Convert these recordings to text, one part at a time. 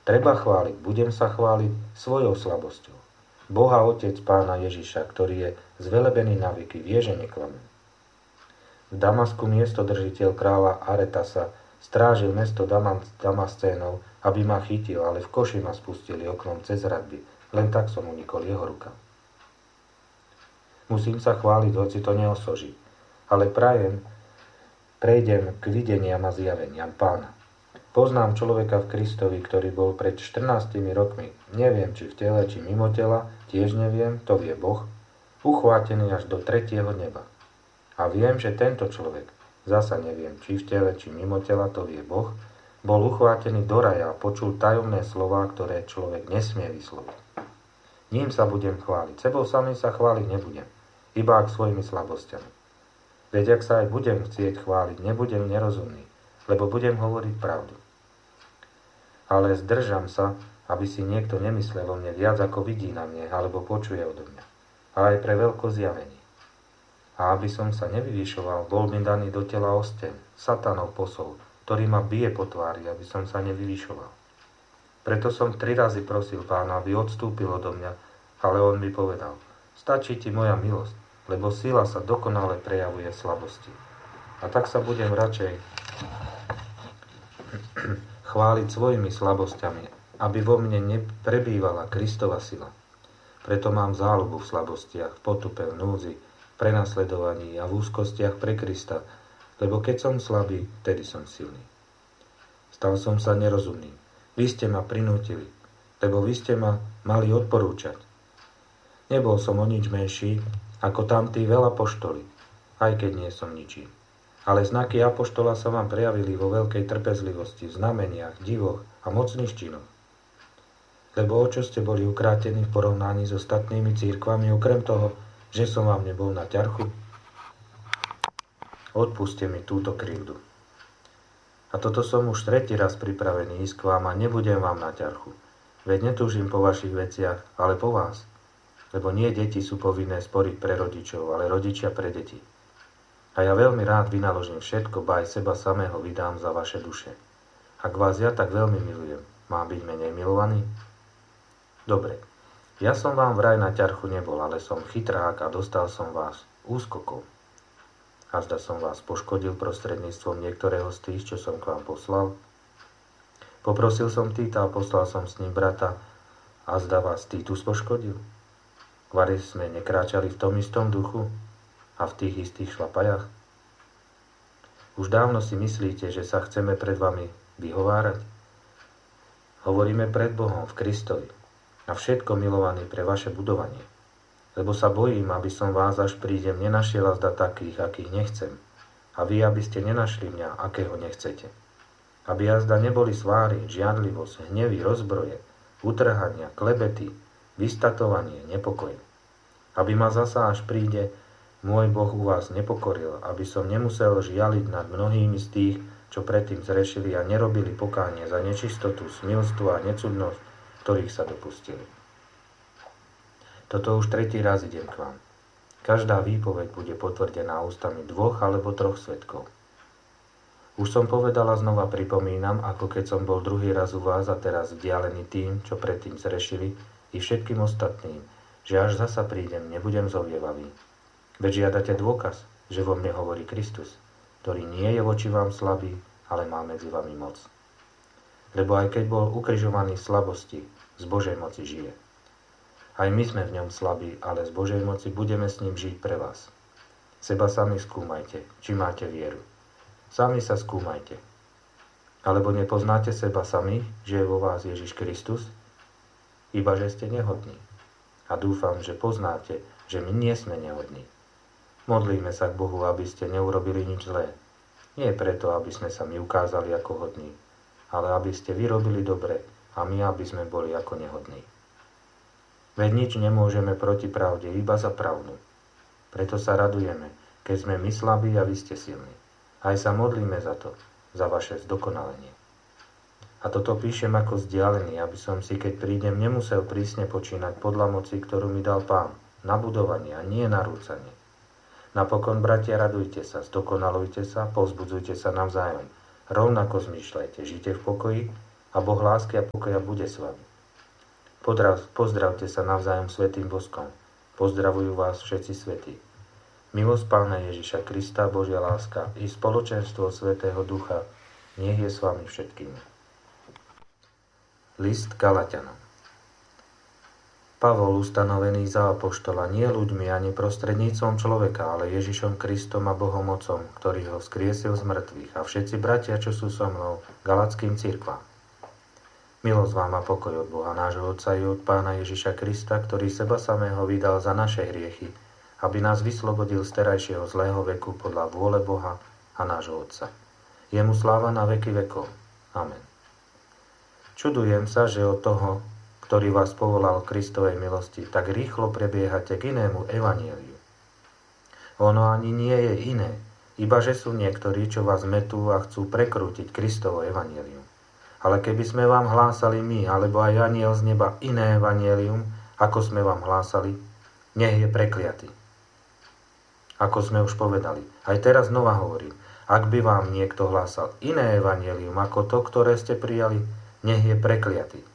Treba chváliť, budem sa chváliť svojou slabosťou. Boha Otec Pána Ježiša, ktorý je zvelebený na veky, vie, že neklamem. V Damasku miestodržiteľ kráľa Aretasa strážil mesto Damascénov, aby ma chytil, ale v koši ma spustili oknom cez hradby. Len tak som unikol jeho rukám. Musím sa chváliť, hoci to neosoží, ale prejdem k videniam a zjaveniam Pána. Poznám človeka v Kristovi, ktorý bol pred 14 rokmi, neviem, či v tele, či mimo tela, tiež neviem, to vie Boh, uchvátený až do 3. neba. A viem, že tento človek, zasa neviem, či v tele, či mimo tela, to vie Boh, bol uchvátený do raja a počul tajomné slová, ktoré človek nesmie vysloviť. Ním sa budem chváliť, sebou samým sa chváliť nebudem, iba ak svojimi slabosťami. Veď ak sa aj budem chcieť chváliť, nebudem nerozumný, lebo budem hovoriť pravdu. Ale zdržam sa, aby si niekto nemyslel o mne viac, ako vidí na mne, alebo počuje odo mňa. A aj pre veľké zjavenie. A aby som sa nevyvyšoval, bol mi daný do tela osteň, satanov posol, ktorý ma bije po tvári, aby som sa nevyvyšoval. Preto som 3 razy prosil Pána, aby odstúpil odo mňa, ale on mi povedal, stačí ti moja milosť, lebo sila sa dokonale prejavuje v slabosti. A tak sa budem radšej chváliť svojimi slabosťami, aby vo mne neprebývala Kristova sila. Preto mám záľubu v slabostiach, v potupe, v núdzi, v prenasledovaní a v úzkostiach pre Krista, lebo keď som slabý, vtedy som silný. Stal som sa nerozumným. Vy ste ma prinútili, lebo vy ste ma mali odporúčať. Nebol som o nič menší, ako tamtí veľapoštoli, aj keď nie som ničím. Ale znaky apoštola sa vám prejavili vo veľkej trpezlivosti, v znameniach, divoch a mocných činoch. Lebo o čo ste boli ukrátení v porovnaní s ostatnými cirkvami, okrem toho, že som vám nebol na ťarchu? Odpuste mi túto krivdu. A toto som už 3. raz pripravený ísť k vám a nebudem vám na ťarchu. Veď netúžim po vašich veciach, ale po vás. Lebo nie deti sú povinné sporiť pre rodičov, ale rodičia pre deti. A ja veľmi rád vynaložím všetko, ba aj seba samého vydám za vaše duše. Ak vás ja tak veľmi milujem, mám byť menej milovaný? Dobre, ja som vám vraj na ťarchu nebol, ale som chytrák a dostal som vás úskokom. A zda som vás poškodil prostredníctvom niektorého z tých, čo som k vám poslal. Poprosil som Týta a poslal som s ním brata, a zda vás Týtus poškodil. Kvari sme nekráčali v tom istom duchu a v tých istých šlapajach? Už dávno si myslíte, že sa chceme pred vami vyhovárať? Hovoríme pred Bohom v Kristovi a všetko milovaný pre vaše budovanie. Lebo sa bojím, aby som vás, až prídem, nenašiel azda takých, akých nechcem. A vy, aby ste nenašli mňa, akého nechcete. Aby azda neboli sváry, žiadlivosť, hnevy, rozbroje, utrhania, klebety, vystatovanie, nepokoj. Aby ma zasa, až príde, môj Boh u vás nepokoril, aby som nemusel žialiť nad mnohými z tých, čo predtým zrešili a nerobili pokánie za nečistotu, smilstvo a necudnosť, ktorých sa dopustili. Toto už 3. raz idem k vám. Každá výpoveď bude potvrdená ústami 2 alebo 3 svedkov. Už som povedal a znova pripomínam, ako keď som bol 2. raz u vás a teraz vzdialený tým, čo predtým zrešili, i všetkým ostatným, že až zasa prídem, nebudem zovievavý. Veď žiadate dôkaz, že vo mne hovorí Kristus, ktorý nie je voči vám slabý, ale má medzi vami moc. Lebo aj keď bol ukrižovaný v slabosti, z Božej moci žije. Aj my sme v ňom slabí, ale z Božej moci budeme s ním žiť pre vás. Seba sami skúmajte, či máte vieru. Sami sa skúmajte. Alebo nepoznáte seba sami, že je vo vás Ježiš Kristus? Iba že ste nehodní. A dúfam, že poznáte, že my nie sme nehodní. Modlíme sa k Bohu, aby ste neurobili nič zlé. Nie preto, aby sme sa my ukázali ako hodní, ale aby ste vy robili dobre a my, aby sme boli ako nehodní. Veď nič nemôžeme proti pravde, iba za pravdu. Preto sa radujeme, keď sme my slabí a vy ste silní. Aj sa modlíme za to, za vaše zdokonalenie. A toto píšem ako vzdialený, aby som si, keď prídem, nemusel prísne počínať podľa moci, ktorú mi dal Pán, na budovanie a nie na rúcanie. Napokon, bratia, radujte sa, zdokonalujte sa, povzbudzujte sa navzájom. Rovnako zmýšľajte, žite v pokoji a Boh lásky a pokoja bude s vami. Pozdravte sa navzájom svätým boskom. Pozdravujú vás všetci svätí. Milosť Pána Ježiša Krista, Božia láska i spoločenstvo Svätého Ducha nech je s vami všetkými. List Galatianom. Pavol, ustanovený za apoštola, nie ľuďmi ani prostredníctvom človeka, ale Ježišom Kristom a Bohom Otcom, ktorý ho vzkriesil z mŕtvych, a všetci bratia, čo sú so mnou, galackým cirkvám. Milosť vám a pokoj od Boha nášho Otca i od Pána Ježiša Krista, ktorý seba samého vydal za naše hriechy, aby nás vyslobodil z terajšieho zlého veku podľa vôle Boha a nášho Otca. Jemu sláva na veky vekov. Amen. Čudujem sa, že od toho, ktorý vás povolal v Kristovej milosti, tak rýchlo prebiehate k inému evanjeliu. Ono ani nie je iné, iba že sú niektorí, čo vás metú a chcú prekrútiť Kristovo evanjelium. Ale keby sme vám hlásali my, alebo aj anjel z neba iné evanjelium, ako sme vám hlásali, nech je prekliatý. Ako sme už povedali, aj teraz znova hovorím, ak by vám niekto hlásal iné evanjelium ako to, ktoré ste prijali, nech je prekliatý.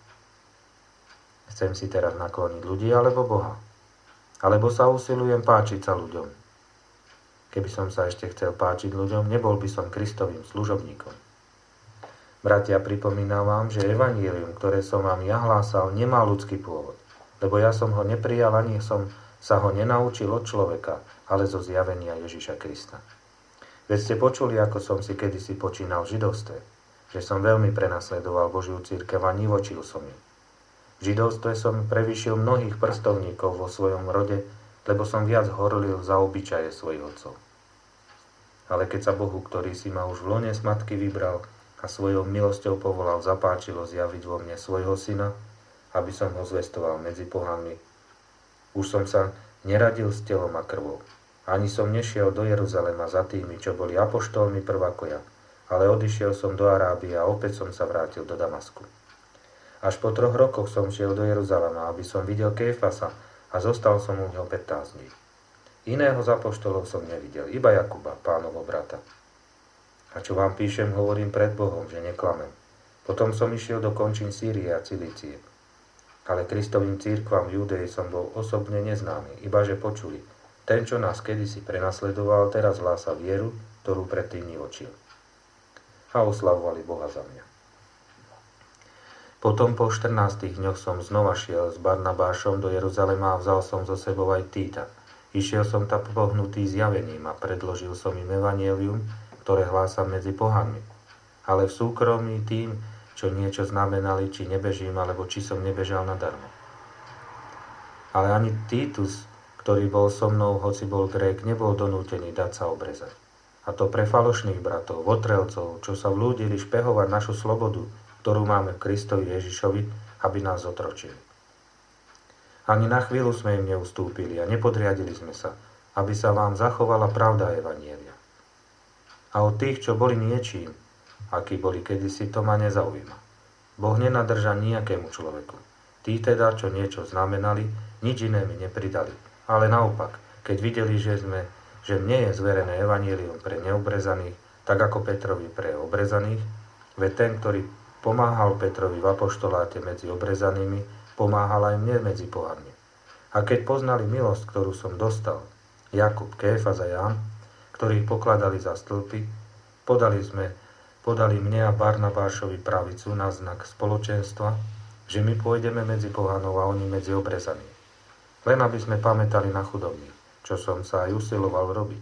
Chcem si teraz nakloniť ľudí alebo Boha? Alebo sa usilujem páčiť sa ľuďom? Keby som sa ešte chcel páčiť ľuďom, nebol by som Kristovým služobníkom. Bratia, pripomínam vám, že evanjelium, ktoré som vám ja hlásal, nemá ľudský pôvod, lebo ja som ho neprijal, ani som sa ho nenaučil od človeka, ale zo zjavenia Ježiša Krista. Veď ste počuli, ako som si kedysi počínal v židovstve, že som veľmi prenasledoval Božiu cirkev a nivočil som ju. V židovstve som prevýšil mnohých prstovníkov vo svojom rode, lebo som viac horlil za obyčaje svojich otcov. Ale keď sa Bohu, ktorý si ma už v lone z matky vybral a svojou milosťou povolal, zapáčilo zjaviť vo mne svojho syna, aby som ho zvestoval medzi pohanmi, už som sa neradil s telom a krvou. Ani som nešiel do Jeruzalema za tými, čo boli apoštolmi prvakoja, ale odišiel som do Arábie a opäť som sa vrátil do Damasku. Až po 3 rokoch som šiel do Jeruzalema, aby som videl Kéfasa a zostal som u neho 15 dní. Iného z apoštolov som nevidel, iba Jakuba, Pánovho brata. A čo vám píšem, hovorím pred Bohom, že neklamem. Potom som išiel do končín Sýrie a Cilície. Ale Kristovým cirkvám v Judei som bol osobne neznámy, iba že počuli. Ten, čo nás kedysi prenasledoval, teraz hlása vieru, ktorú predtým nivočil. A oslavovali Boha za mňa. Potom po 14 dňoch som znova šiel s Barnabášom do Jeruzalema a vzal som so sebou aj Týta. Išiel som tam pohnutý zjavením a predložil som im evanjelium, ktoré hlásam medzi pohanmi. Ale v súkromí tým, čo niečo znamenali, či nebežím, alebo či som nebežal nadarmo. Ale ani Titus, ktorý bol so mnou, hoci bol Grék, nebol donútený dať sa obrezať. A to pre falošných bratov, votrelcov, čo sa vlúdili špehovať našu slobodu, ktorú máme v Kristovi Ježišovi, aby nás zotročili. Ani na chvíľu sme im neustúpili a nepodriadili sme sa, aby sa vám zachovala pravda evanjelia. A od tých, čo boli niečím, akí boli kedysi, to ma nezaujíma. Boh nenadrža nejakému človeku. Tí teda, čo niečo znamenali, nič iné mi nepridali. Ale naopak, keď videli, že mne je zverené evanjelium pre neobrezaných, tak ako Petrovi pre obrezaných, veď ten, ktorý pomáhal Petrovi v apoštoláte medzi obrezanými, pomáhal aj mne medzi pohanmi. A keď poznali milosť, ktorú som dostal, Jakub, Kéfas a Ján, ktorých pokladali za stĺpy, podali mne a Barnabášovi pravicu na znak spoločenstva, že my pôjdeme medzi pohanov a oni medzi obrezaných. Len aby sme pamätali na chudobných, čo som sa aj usiloval robiť.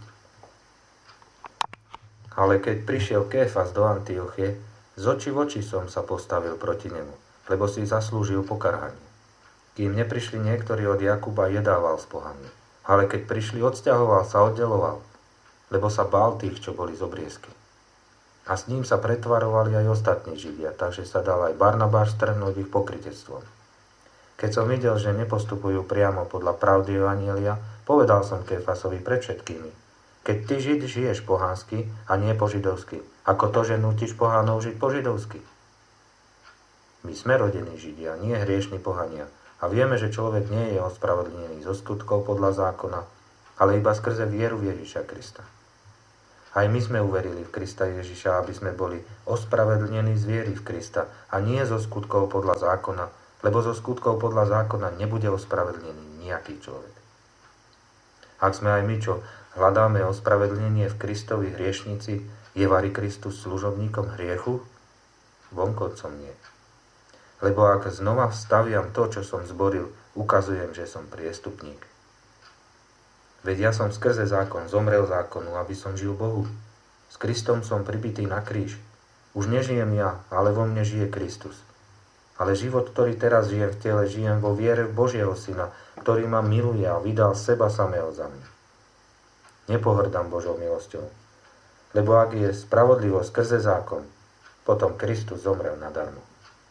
Ale keď prišiel Kéfas do Antiochie, z očí v oči som sa postavil proti nemu, lebo si zaslúžil pokarhanie. Kým neprišli niektorí od Jakuba, jedával s pohanmi. Ale keď prišli, odsťahoval sa, oddeloval, lebo sa bál tých, čo boli z obriezky. A s ním sa pretvarovali aj ostatní Židia, takže sa dal aj Barnabáš strhnúť ich pokrytectvom. Keď som videl, že nepostupujú priamo podľa pravdy evanjelia, povedal som Kéfasovi pred všetkými: keď ty Žid žiješ pohánsky a nie po židovsky, ako to, že nútiš pohánov žiť po židovsky? My sme rodení Židia, nie hriešni pohania, a vieme, že človek nie je ospravedlnený zo skutkov podľa zákona, ale iba skrze vieru v Ježiša Krista. Aj my sme uverili v Krista Ježiša, aby sme boli ospravedlnení z viery v Krista a nie zo skutkov podľa zákona, lebo zo skutkov podľa zákona nebude ospravedlnený nejaký človek. Ak sme aj my, čo hľadáme ospravedlnenie v Kristovi hriešnici, je vari Kristus služobníkom hriechu? Vonkoncom nie. Lebo ak znova staviam to, čo som zboril, ukazujem, že som priestupník. Veď ja som skrze zákon zomrel zákonu, aby som žil Bohu. S Kristom som pribitý na kríž. Už nežijem ja, ale vo mne žije Kristus. Ale život, ktorý teraz žijem v tele, žijem vo viere v Božieho Syna, ktorý ma miluje a vydal seba samého za mňa. Nepohrdám Božou milosťou. Lebo ak je spravodlivosť skrze zákon, potom Kristus zomrel nadarmo.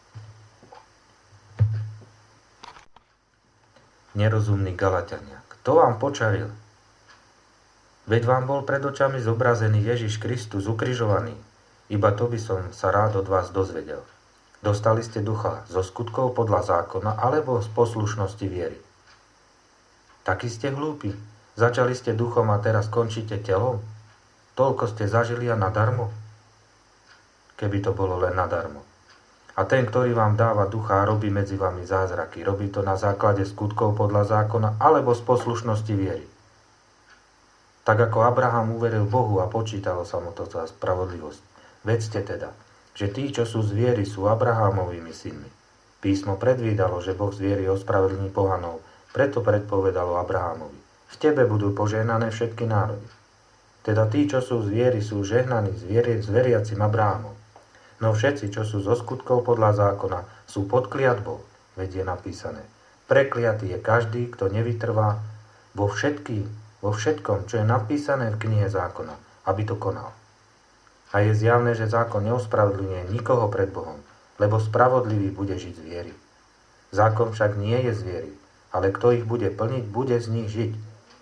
Nerozumní Galaťania, kto vám počaril? Veď vám bol pred očami zobrazený Ježiš Kristus ukrižovaný. Iba to by som sa rád od vás dozvedel. Dostali ste ducha zo skutkov podľa zákona alebo z poslušnosti viery? Takí ste hlúpi. Začali ste duchom a teraz končíte telom? Toľko ste zažili a nadarmo? Keby to bolo len nadarmo. A ten, ktorý vám dáva ducha a robí medzi vami zázraky, robí to na základe skutkov podľa zákona alebo z poslušnosti viery. Tak ako Abraham uveril Bohu a počítalo sa mu to za spravodlivosť. Vedzte teda, že tí, čo sú z viery, sú Abrahámovými synmi. Písmo predvídalo, že Boh z viery ospravedlní pohanov, preto predpovedalo Abrahámovi: v tebe budú požehnané všetky národy. Teda tí, čo sú z viery, sú žehnaní s veriacim Abrahámom. No všetci, čo sú zo skutkov podľa zákona, sú pod kliatbou, veď je napísané: prekliatý je každý, kto nevytrvá vo všetkom, čo je napísané v knihe zákona, aby to konal. A je zjavné, že zákon neospravedlňuje nikoho pred Bohom, lebo spravodlivý bude žiť z viery. Zákon však nie je z viery, ale kto ich bude plniť, bude z nich žiť.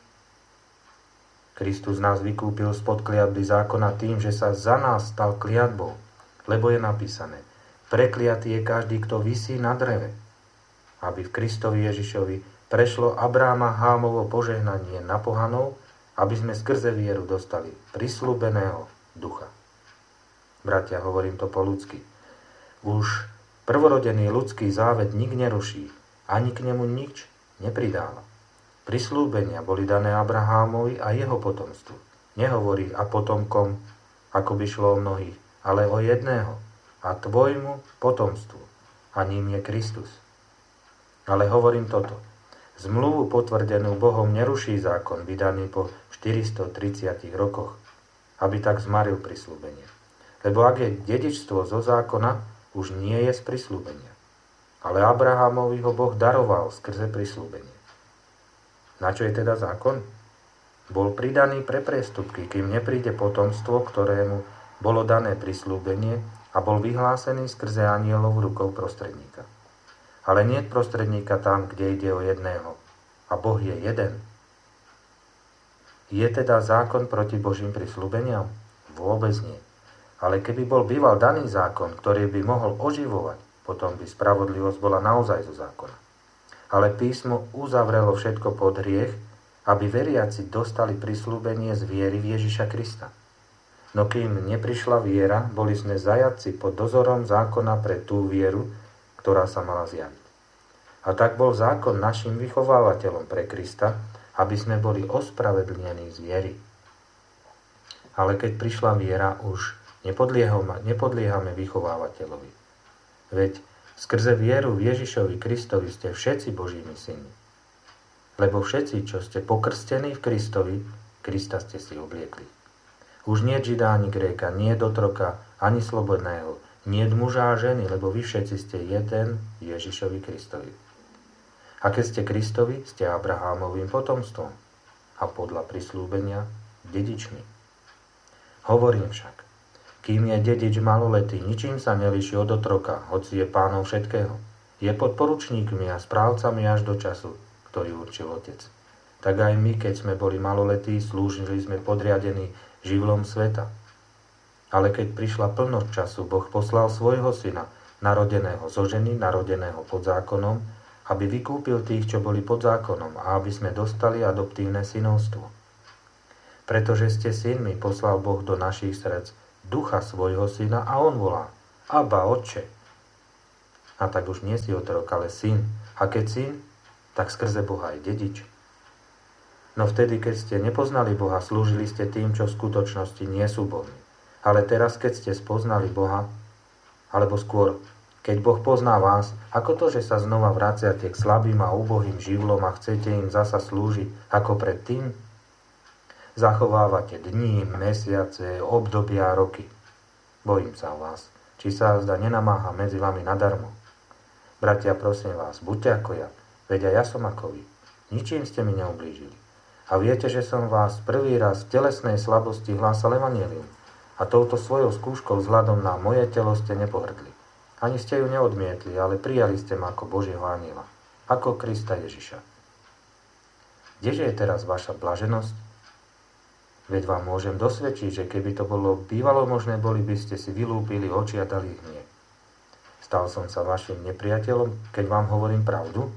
Kristus nás vykúpil spod kliatby zákona tým, že sa za nás stal kliatbou, lebo je napísané: prekliatý je každý, kto visí na dreve. Aby v Kristovi Ježišovi prešlo Abráma Hámovo požehnanie na pohanov, aby sme skrze vieru dostali prisľúbeného ducha. Bratia, hovorím to po ľudsky. Už prvorodený ľudský závet nik neruší, ani k nemu nič nepridáva. Prisľúbenia boli dané Abrahámovi a jeho potomstvu. Nehovorí a potomkom, ako by šlo o mnohých, ale o jedného, a tvojmu potomstvu, a ním je Kristus. Ale hovorím toto: zmluvu potvrdenú Bohom neruší zákon, vydaný po 430 rokoch, aby tak zmaril prisľúbenie. Lebo ak je dedičstvo zo zákona, už nie je z prisľúbenia. Ale Abrahámovi ho Boh daroval skrze prisľúbenie. Na čo je teda zákon? Bol pridaný pre priestupky, kým nepríde potomstvo, ktorému bolo dané prisľúbenie a bol vyhlásený skrze anielov rukou prostredníka. Ale nie prostredníka tam, kde ide o jedného. A Boh je jeden. Je teda zákon proti Božím prisľúbeniam? Vôbec nie. Ale keby bol býval daný zákon, ktorý by mohol oživovať, potom by spravodlivosť bola naozaj zo zákona. Ale písmo uzavrelo všetko pod hriech, aby veriaci dostali prisľúbenie z viery v Ježiša Krista. No kým neprišla viera, boli sme zajatci pod dozorom zákona pre tú vieru, ktorá sa mala zjaviť. A tak bol zákon našim vychovávateľom pre Krista, aby sme boli ospravedlnení z viery. Ale keď prišla viera, už nepodliehame vychovávateľovi. Veď skrze vieru v Ježišovi Kristovi ste všetci Božími synmi. Lebo všetci, čo ste pokrstení v Kristovi, Krista ste si obliekli. Už nie Žida ani Gréka, nie otroka, ani slobodného, nie muža a ženy, lebo vy všetci ste jeden Ježišovi Kristovi. A keď ste Kristovi, ste Abrahámovým potomstvom a podľa prisľúbenia dedičmi. Hovorím však, kým je dedič maloletý, ničím sa nelíši od otroka, hoci je pánom všetkého. Je pod poručníkmi a správcami až do času, ktorý určil otec. Tak aj my, keď sme boli maloletí, slúžili sme podriadení živlom sveta. Ale keď prišla plnosť času, Boh poslal svojho syna, narodeného zo ženy, narodeného pod zákonom, aby vykúpil tých, čo boli pod zákonom, a aby sme dostali adoptívne synovstvo. Pretože ste synmi, poslal Boh do našich srdc ducha svojho syna a on volá: Abba, Otče. A tak už nie si otrok, ale syn. A keď syn, tak skrze Boha aj dedič. No vtedy, keď ste nepoznali Boha, slúžili ste tým, čo v skutočnosti nie sú bohmi. Ale teraz, keď ste spoznali Boha, alebo skôr, keď Boh pozná vás, ako to, že sa znova vraciate k slabým a úbohým živlom a chcete im zasa slúžiť ako predtým? Zachovávate dní, mesiace, obdobia a roky. Bojím sa o vás. Či sa zda nenamáha medzi vami nadarmo. Bratia, prosím vás, buďte ako ja. Veď aj ja som ako vy. Ničím ste mi neublížili. A viete, že som vás prvý raz v telesnej slabosti hlásal evanjelium. A touto svojou skúškou vzhľadom na moje telo ste nepohrdli. Ani ste ju neodmietli, ale prijali ste ma ako Božieho anjela. Ako Krista Ježiša. Kdeže je teraz vaša blaženosť? Veď vám môžem dosvedčiť, že keby to bolo bývalo možné, boli by ste si vylúpili oči a dali hniev. Stal som sa vašim nepriateľom, keď vám hovorím pravdu?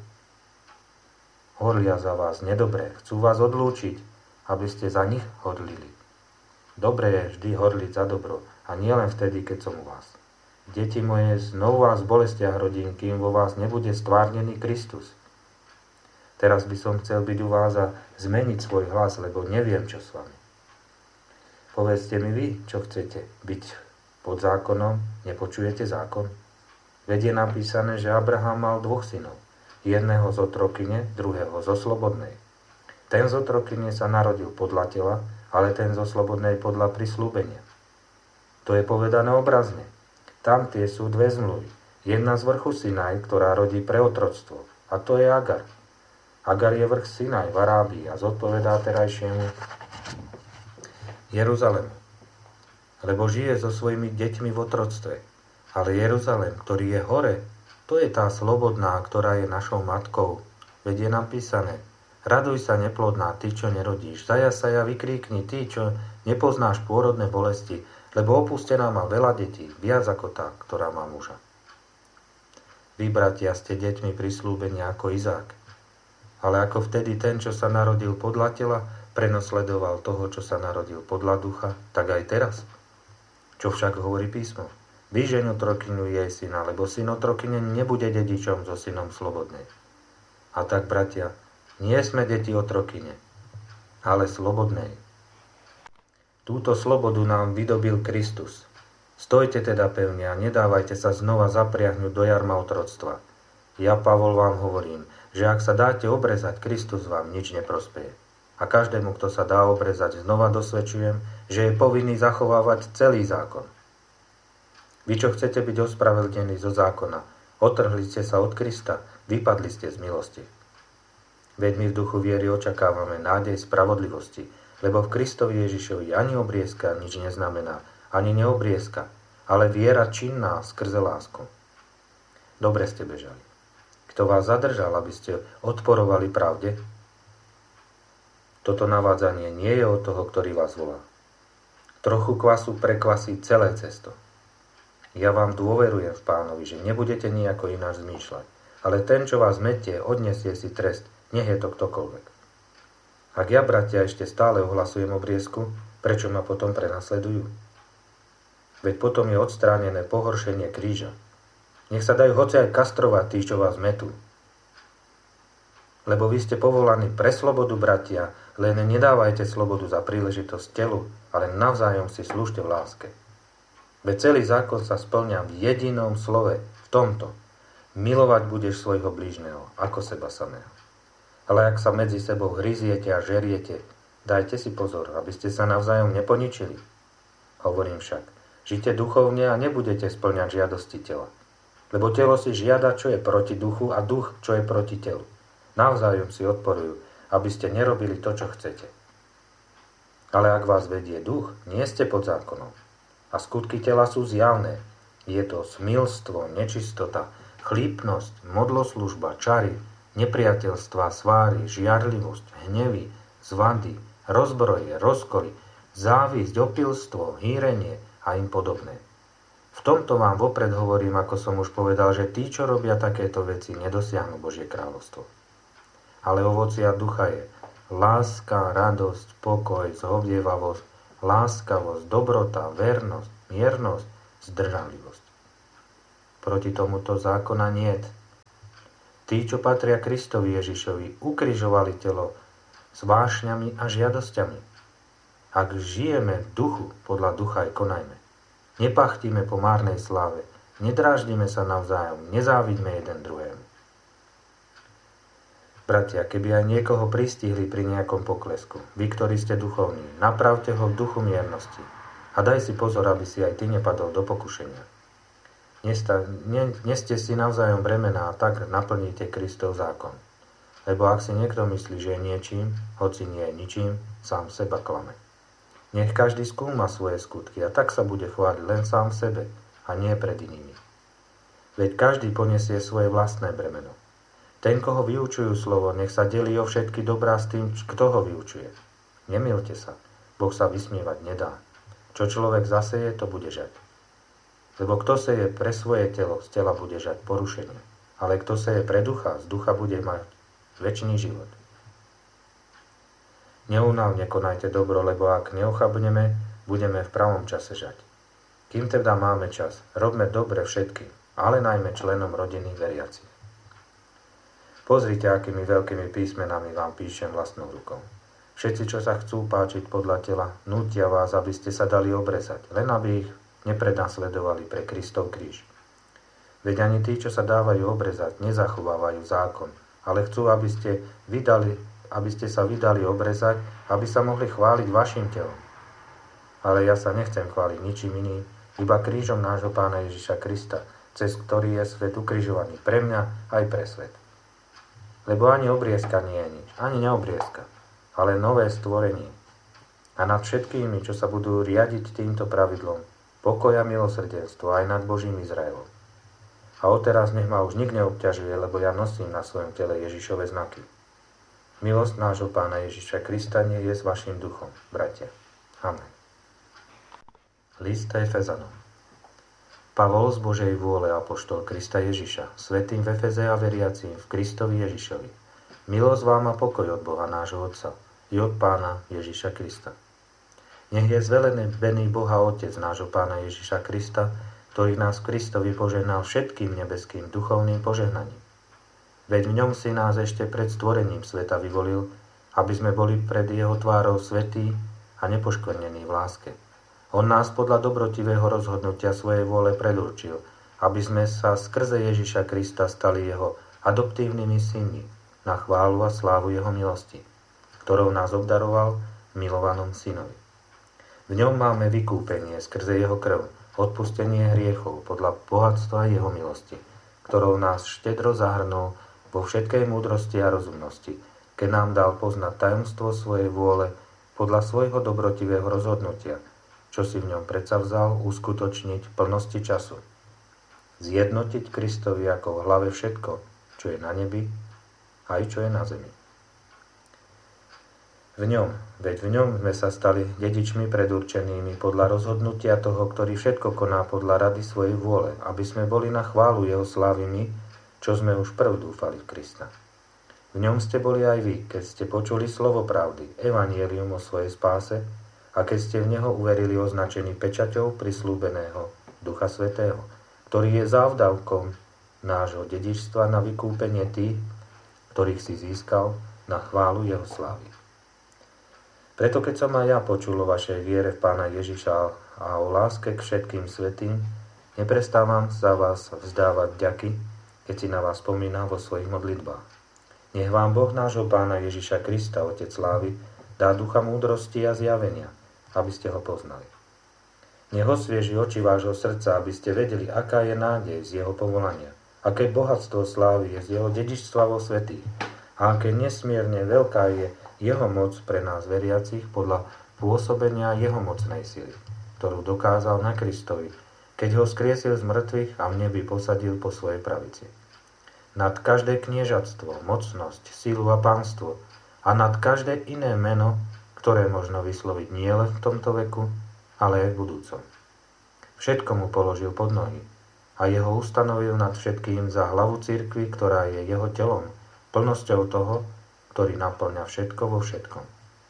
Horlia za vás nedobré, chcú vás odlúčiť, aby ste za nich hodlili. Dobré je vždy hodliť za dobro, a nie len vtedy, keď som u vás. Deti moje, znovu vás v bolestiach rodín, kým vo vás nebude stvárnený Kristus. Teraz by som chcel byť u vás a zmeniť svoj hlas, lebo neviem, čo s vami. Povedzte mi vy, čo chcete. Byť pod zákonom, nepočujete zákon? Veď je napísané, že Abraham mal 2 synov. Jedného z otrokyne, druhého zo slobodnej. Ten z otrokyne sa narodil podľa tela, ale ten zo slobodnej podľa prislúbenia. To je povedané obrazne. Tam tie sú 2 zmluvy. Jedna z vrchu Sinaj, ktorá rodí pre otroctvo. A to je Agar. Agar je vrch Sinaj v Arábii a zodpovedá terajšiemu Jeruzalemu, lebo žije so svojimi deťmi v otroctve. Ale Jeruzalem, ktorý je hore, to je tá slobodná, ktorá je našou matkou. Veď je napísané: Raduj sa, neplodná, ty, čo nerodíš. Zajasaja, vykríkni, ty, čo nepoznáš pôrodné bolesti, lebo opustená má veľa detí, viac ako tá, ktorá má muža. Vy, bratia, ste deťmi prislúbenia ako Izák. Ale ako vtedy ten, čo sa narodil podľa tela, prenosledoval toho, čo sa narodil podľa ducha, tak aj teraz. Čo však hovorí písmo? Vyžeň otrokyňu jej syna, lebo syn otrokyne nebude dedičom so synom slobodnej. A tak, bratia, nie sme deti otrokyne, ale slobodnej. Túto slobodu nám vydobil Kristus. Stojte teda pevne a nedávajte sa znova zapriahnuť do jarma otroctva. Ja, Pavol, vám hovorím, že ak sa dáte obrezať, Kristus vám nič neprospeje. A každému, kto sa dá obrezať, znova dosvedčujem, že je povinný zachovávať celý zákon. Vy, čo chcete byť ospravedlnení zo zákona, otrhli ste sa od Krista, vypadli ste z milosti. Veď my v duchu viery očakávame nádej spravodlivosti, lebo v Kristovi Ježišovi ani obriezka nič neznamená, ani neobriezka, ale viera činná skrze lásku. Dobre ste bežali. Kto vás zadržal, aby ste odporovali pravde? Toto navádzanie nie je od toho, ktorý vás volá. Trochu kvasu prekvasí celé cesto. Ja vám dôverujem v Pánovi, že nebudete nejako ináč zmýšľať, ale ten, čo vás metie, odniesie si trest, nech je to ktokoľvek. Ak ja, bratia, ešte stále ohlasujem obriezku, prečo ma potom prenasledujú? Veď potom je odstránené pohoršenie kríža. Nech sa dajú hoci aj kastrovať tí, čo vás metú. Lebo vy ste povolaní pre slobodu, bratia, len nedávajte slobodu za príležitosť telu, ale navzájom si slúžte v láske. Veď celý zákon sa spĺňa v jedinom slove, v tomto. Milovať budeš svojho blížneho, ako seba samého. Ale ak sa medzi sebou hryziete a žeriete, dajte si pozor, aby ste sa navzájom neponičili. Hovorím však, žite duchovne a nebudete spĺňať žiadosti tela. Lebo telo si žiada, čo je proti duchu, a duch, čo je proti telu. Navzájom si odporujú, aby ste nerobili to, čo chcete. Ale ak vás vedie duch, nie ste pod zákonom. A skutky tela sú zjavné. Je to smilstvo, nečistota, chlípnosť, modloslužba, čary, nepriateľstva, sváry, žiarlivosť, hnevy, zvady, rozbroje, rozkoly, závisť, opilstvo, hýrenie a im podobné. V tomto vám vopred hovorím, ako som už povedal, že tí, čo robia takéto veci, nedosiahnu Božie kráľovstvo. Ale ovocia ducha je láska, radosť, pokoj, zhovievavosť, láskavosť, dobrota, vernosť, miernosť, zdržanlivosť. Proti tomuto zákona niet. Tí, čo patria Kristovi Ježišovi, ukrižovali telo s vášňami a žiadosťami. Ak žijeme v duchu, podľa ducha aj konajme. Nepachtíme po márnej sláve, nedráždime sa navzájom, nezávidme jeden druhému. Bratia, keby aj niekoho pristihli pri nejakom poklesku, vy, ktorí ste duchovní, napravte ho v duchu miernosti a daj si pozor, aby si aj ty nepadol do pokušenia. Neste si navzájom bremená a tak naplníte Kristov zákon. Lebo ak si niekto myslí, že je niečím, hoci nie je ničím, sám seba klame. Nech každý skúma svoje skutky a tak sa bude chváliť len sám sebe a nie pred inými. Veď každý poniesie svoje vlastné bremeno. Ten, koho vyučujú slovo, nech sa delí o všetky dobrá s tým, kto ho vyučuje. Nemýlte sa, Boh sa vysmievať nedá. Čo človek zaseje, to bude žať. Lebo kto seje pre svoje telo, z tela bude žať porušenie. Ale kto seje pre ducha, z ducha bude mať večný život. Neúnavne konajte dobro, lebo ak neochabneme, budeme v pravom čase žať. Kým teda máme čas, robme dobre všetkým, ale najmä členom rodiny veriacich. Pozrite, akými veľkými písmenami vám píšem vlastnou rukou. Všetci, čo sa chcú páčiť podľa tela, nútia vás, aby ste sa dali obrezať, len aby ich neprenasledovali pre Kristov kríž. Veď ani tí, čo sa dávajú obrezať, nezachovávajú zákon, ale chcú, aby ste sa vydali obrezať, aby sa mohli chváliť vašim telom. Ale ja sa nechcem chváliť ničím iným, iba krížom nášho Pána Ježiša Krista, cez ktorý je svet ukrižovaný pre mňa aj pre svet. Lebo ani obriezka nie je nič, ani neobriezka, ale nové stvorenie. A nad všetkými, čo sa budú riadiť týmto pravidlom, pokoj a milosrdenstvo aj nad Božím Izraelom. A odteraz nech ma už nik neobťažuje, lebo ja nosím na svojom tele Ježišove znaky. Milosť nášho Pána Ježiša Krista nie je s vašim duchom, bratia. Amen. List Efezanom. Pavol z Božej vôle, apoštol Krista Ježiša, svätým v Efeze a veriacím v Kristovi Ježišovi. Milosť vám a pokoj od Boha nášho Otca i od Pána Ježiša Krista. Nech je zvelený Boha Otec nášho Pána Ježiša Krista, ktorý nás v Kristovi požehnal všetkým nebeským duchovným požehnaním. Veď v ňom si nás ešte pred stvorením sveta vyvolil, aby sme boli pred jeho tvárou svätí a nepoškvrnení v láske. On nás podľa dobrotivého rozhodnutia svojej vôle predurčil, aby sme sa skrze Ježiša Krista stali jeho adoptívnymi synmi na chválu a slávu jeho milosti, ktorou nás obdaroval v milovanom synovi. V ňom máme vykúpenie skrze jeho krv, odpustenie hriechov podľa bohatstva jeho milosti, ktorou nás štedro zahrnul vo všetkej múdrosti a rozumnosti, keď nám dal poznať tajomstvo svojej vôle podľa svojho dobrotivého rozhodnutia, čo si v ňom predsavzal uskutočniť v plnosti času. Zjednotiť Kristovi ako v hlave všetko, čo je na nebi, aj čo je na zemi. Veď v ňom sme sa stali dedičmi predurčenými podľa rozhodnutia toho, ktorý všetko koná podľa rady svojej vôle, aby sme boli na chválu jeho slávy my, čo sme už prv dúfali v Krista. V ňom ste boli aj vy, keď ste počuli slovo pravdy, evanjelium o svojej spáse, a keď ste v neho uverili označený pečaťou prislúbeného Ducha Svätého, ktorý je závdavkom nášho dedičstva na vykúpenie tých, ktorých si získal na chválu jeho slávy. Preto keď som aj ja počul o vašej viere v Pána Ježiša a o láske k všetkým svätým, neprestávam za vás vzdávať vďaky, keď si na vás spomínam vo svojich modlitbách. Nech vám Boh nášho Pána Ježiša Krista, Otec slávy, dá ducha múdrosti a zjavenia, aby ste ho poznali. Nech osvieži oči vášho srdca, aby ste vedeli, aká je nádej z jeho povolania, aké bohatstvo slávy je z jeho dedičstva vo svätých a aké nesmierne veľká je jeho moc pre nás veriacich podľa pôsobenia jeho mocnej sily, ktorú dokázal na Kristovi, keď ho skriesil z mŕtvych a v nebi posadil po svojej pravici. Nad každé kniežatstvo, mocnosť, sílu a pánstvo a nad každé iné meno, ktoré možno vysloviť nielen v tomto veku, ale aj v budúcom. Všetko mu položil pod nohy a jeho ustanovil nad všetkým za hlavu cirkvi, ktorá je jeho telom, plnosťou toho, ktorý naplňa všetko vo všetkom.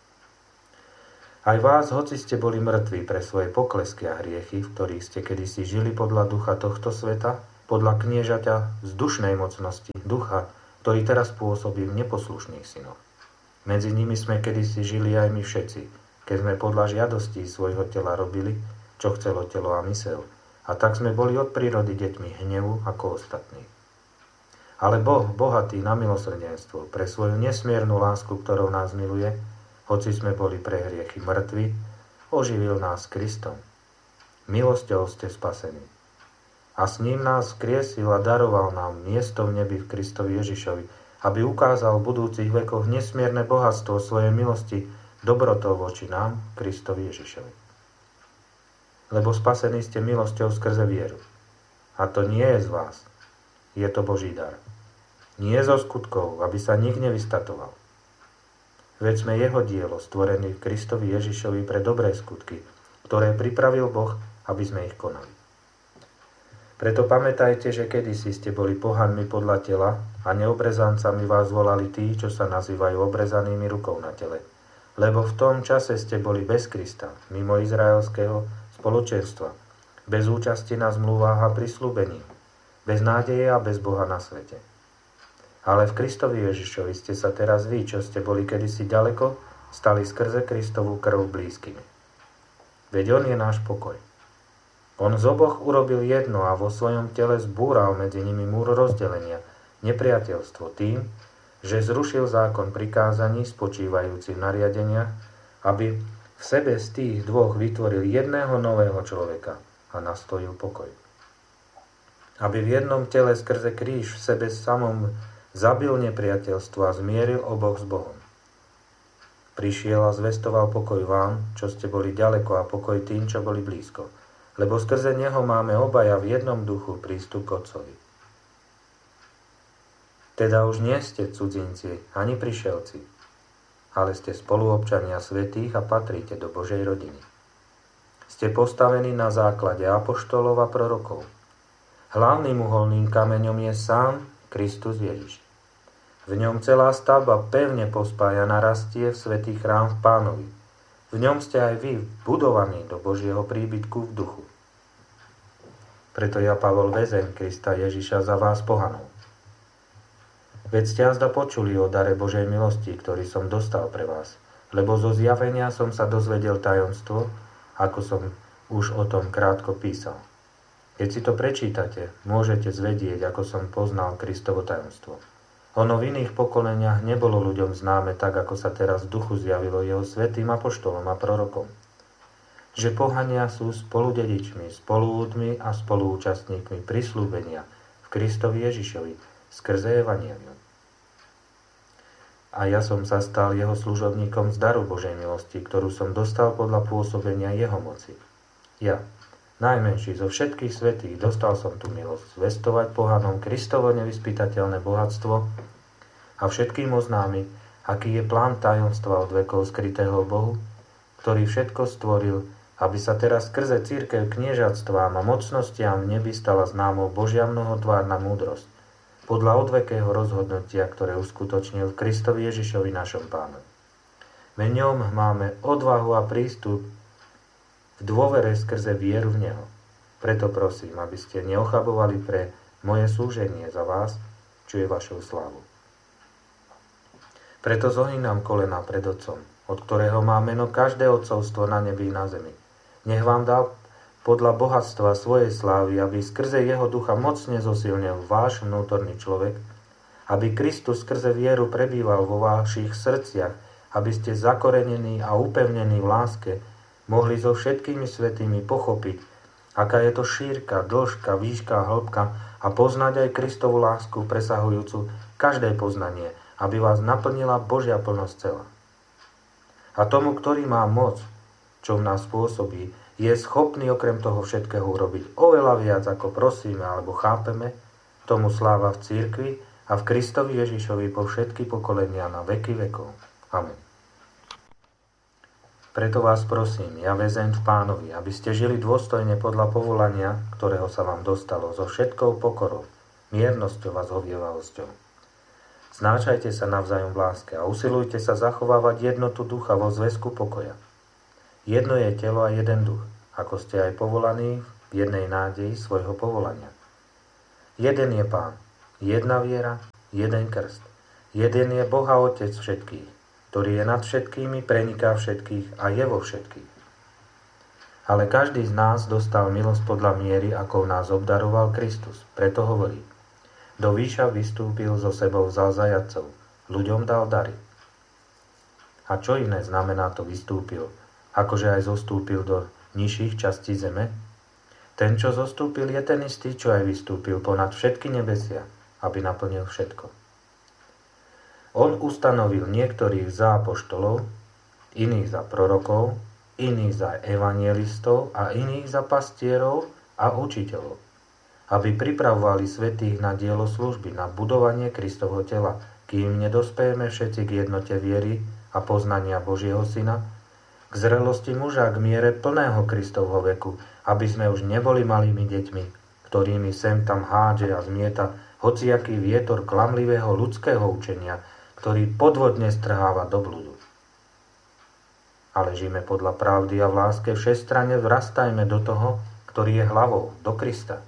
Aj vás, hoci ste boli mŕtvi pre svoje poklesky a hriechy, v ktorých ste kedysi žili podľa ducha tohto sveta, podľa kniežaťa vzdušnej mocnosti, ducha, ktorý teraz pôsobí v neposlušných synoch. Medzi nimi sme kedysi žili aj my všetci, keď sme podľa žiadostí svojho tela robili, čo chcelo telo a mysel, a tak sme boli od prírody deťmi hnevu ako ostatní. Ale Boh, bohatý na milosrdenstvo, pre svoju nesmiernu lásku, ktorou nás miluje, hoci sme boli pre hriechy mŕtvi, oživil nás Kristom. Milosťou ste spasení. A s ním nás vzkriesil a daroval nám miesto v nebi v Kristovi Ježišovi, aby ukázal v budúcich vekoch nesmierne bohatstvo svojej milosti dobrotou voči nám, Kristovi Ježišovi. Lebo spasení ste milosťou skrze vieru. A to nie je z vás, je to Boží dar. Nie zo skutkov, aby sa nik nevystatoval. Veď sme jeho dielo, stvorený v Kristovi Ježišovi pre dobré skutky, ktoré pripravil Boh, aby sme ich konali. Preto pamätajte, že kedysi ste boli pohanmi podľa tela a neobrezancami vás volali tí, čo sa nazývajú obrezanými rukou na tele. Lebo v tom čase ste boli bez Krista, mimo izraelského spoločenstva, bez účasti na zmluvách a prisľúbení, bez nádeje a bez Boha na svete. Ale v Kristovi Ježišovi ste sa teraz vy, čo ste boli kedysi ďaleko, stali skrze Kristovú krv blízkymi. Veď on je náš pokoj. On z oboch urobil jedno a vo svojom tele zbúral medzi nimi múr rozdelenia, nepriateľstvo tým, že zrušil zákon prikázaní spočívajúci v nariadeniach, aby v sebe z tých dvoch vytvoril jedného nového človeka a nastojil pokoj. Aby v jednom tele skrze kríž v sebe samom zabil nepriateľstvo a zmieril oboch s Bohom. Prišiel a zvestoval pokoj vám, čo ste boli ďaleko, a pokoj tým, čo boli blízko. Lebo skrze neho máme obaja v jednom duchu prístup k Otcovi. Teda už nie ste cudzinci ani prišelci, ale ste spoluobčania svätých a patríte do Božej rodiny. Ste postavení na základe apoštolov a prorokov. Hlavným uholným kameňom je sám Kristus Ježiš. V ňom celá stavba pevne pospájana rastie v svätý chrám v Pánovi. V ňom ste aj vy budovaní do Božieho príbytku v duchu. Preto ja, Pavol, väzeň Krista Ježiša, za vás pohanov. Veď ste azda počuli o dare Božej milosti, ktorý som dostal pre vás, lebo zo zjavenia som sa dozvedel tajomstvo, ako som už o tom krátko písal. Keď si to prečítate, môžete zvedieť, ako som poznal Kristovo tajomstvo. Ono v iných pokoleniach nebolo ľuďom známe tak, ako sa teraz v duchu zjavilo jeho svätým apoštolom a prorokom. Že pohania sú spoludedičmi, spoluúdmi a spoluúčastníkmi prisľúbenia v Kristovi Ježišovi skrze evanjelium. A ja som sa stal jeho služobníkom z daru Božej milosti, ktorú som dostal podľa pôsobenia jeho moci. Ja, najmenší zo všetkých svätých, dostal som tú milosť zvestovať pohanom Kristovo nevyspytateľné bohatstvo a všetkým oznámiť, aký je plán tajomstva od vekov skrytého Bohu, ktorý všetko stvoril, aby sa teraz skrze cirkev kniežatstvám a mocnostiam v nebi stala známou Božia mnohotvárna múdrosť, podľa odvekého rozhodnutia, ktoré uskutočnil v Kristovi Ježišovi našom Pánovi. V ňom máme odvahu a prístup v dôvere skrze vieru v Neho. Preto prosím, aby ste neochabovali pre moje slúženie za vás, čo je vašou slávou. Preto zohýnam kolena pred Otcom, od ktorého má meno každé otcovstvo na nebi i na zemi. Nech vám dá podľa bohatstva svojej slávy, aby skrze jeho ducha mocne zosilnil váš vnútorný človek, aby Kristus skrze vieru prebýval vo vašich srdciach, aby ste zakorenení a upevnení v láske mohli so všetkými svätými pochopiť, aká je to šírka, dĺžka, výška a hĺbka, a poznať aj Kristovu lásku presahujúcu každé poznanie, aby vás naplnila Božia plnosť celá. A tomu, ktorý má moc, čo v nás pôsobí, je schopný okrem toho všetkého urobiť oveľa viac, ako prosíme alebo chápeme, tomu sláva v cirkvi a v Kristovi Ježišovi po všetky pokolenia na veky vekov. Amen. Preto vás prosím, ja väzeň v Pánovi, aby ste žili dôstojne podľa povolania, ktorého sa vám dostalo, so všetkou pokorou, miernosťou a zhovievavosťou. Znášajte sa navzájom v láske a usilujte sa zachovávať jednotu ducha vo zväzku pokoja. Jedno je telo a jeden duch, ako ste aj povolaní v jednej nádeji svojho povolania. Jeden je Pán, jedna viera, jeden krst. Jeden je Boh a Otec všetkých, ktorý je nad všetkými, preniká všetkých a je vo všetkých. Ale každý z nás dostal milosť podľa miery, ako nás obdaroval Kristus. Preto hovorí, do výša vystúpil, so sebou vzal zajatcov, ľuďom dal dary. A čo iné znamená to vystúpil, akože aj zostúpil do nižších častí zeme? Ten, čo zostúpil, je ten istý, čo aj vystúpil ponad všetky nebesia, aby naplnil všetko. On ustanovil niektorých za apoštolov, iných za prorokov, iných za evanjelistov a iných za pastierov a učiteľov, aby pripravovali svätých na dielo služby, na budovanie Kristovho tela, kým nedospejeme všetci k jednote viery a poznania Božieho Syna, k zrelosti muža, k miere plného Kristovho veku, aby sme už neboli malými deťmi, ktorými sem tam hádže a zmieta hociaký vietor klamlivého ľudského učenia, ktorý podvodne strháva do blúdu. Ale žijeme podľa pravdy a v láske všestranne vrastajme do toho, ktorý je hlavou, do Krista.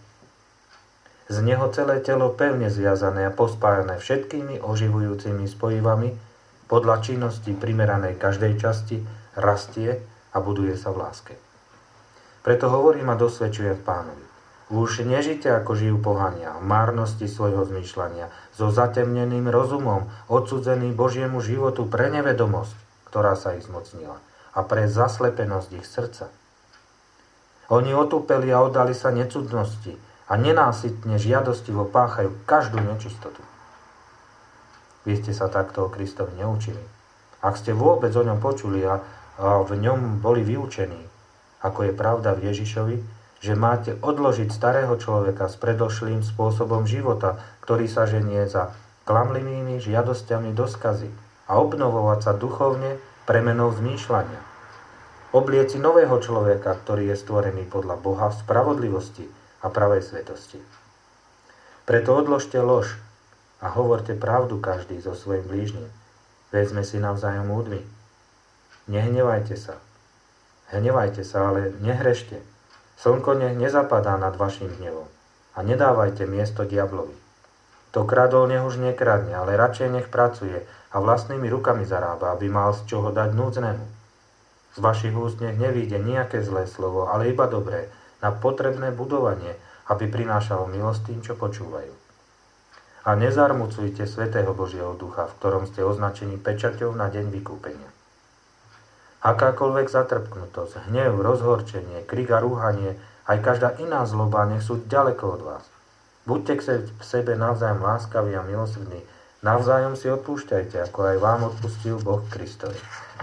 Z neho celé telo pevne zviazané a pospájané všetkými oživujúcimi spojivami podľa činnosti primeranej každej časti rastie a buduje sa v láske. Preto hovorím a dosvedčujem v Pánovi. Už nežite ako žijú pohania, v márnosti svojho zmýšľania, so zatemneným rozumom, odsudzený Božiemu životu pre nevedomosť, ktorá sa ich zmocnila, a pre zaslepenosť ich srdca. Oni otúpeli a oddali sa necudnosti a nenásytne žiadostivo páchajú každú nečistotu. Vy ste sa takto o Kristovi neučili. Ak ste vôbec o ňom počuli a v ňom boli vyučení, ako je pravda v Ježišovi, že máte odložiť starého človeka s predošlým spôsobom života, ktorý sa ženie za klamlivými žiadosťami do skazy, a obnovovať sa duchovne premenou zmýšľania. Oblieci nového človeka, ktorý je stvorený podľa Boha v spravodlivosti a pravej svetosti. Preto odložte lož a hovorte pravdu každý so svojím blížnym. Veď sme si navzájom údmi. Nehnevajte sa. Hnevajte sa, ale nehrešte. Slnko nech nezapadá nad vašim hnevom a nedávajte miesto diablovi. To kradol nech už nekradne, ale radšej nech pracuje a vlastnými rukami zarába, aby mal z čoho dať núdznemu. Z vašich úst nech nevíde nejaké zlé slovo, ale iba dobré, na potrebné budovanie, aby prinášalo milosť tým, čo počúvajú. A nezarmucujte svätého Božieho ducha, v ktorom ste označení pečaťou na deň vykúpenia. Akákoľvek zatrpknutosť, hnev, rozhorčenie, krik a rúhanie, aj každá iná zloba nech sú ďaleko od vás. Buďte k sebe navzájom láskaví a milosrdní, navzájom si odpúšťajte, ako aj vám odpustil Boh Kristovi.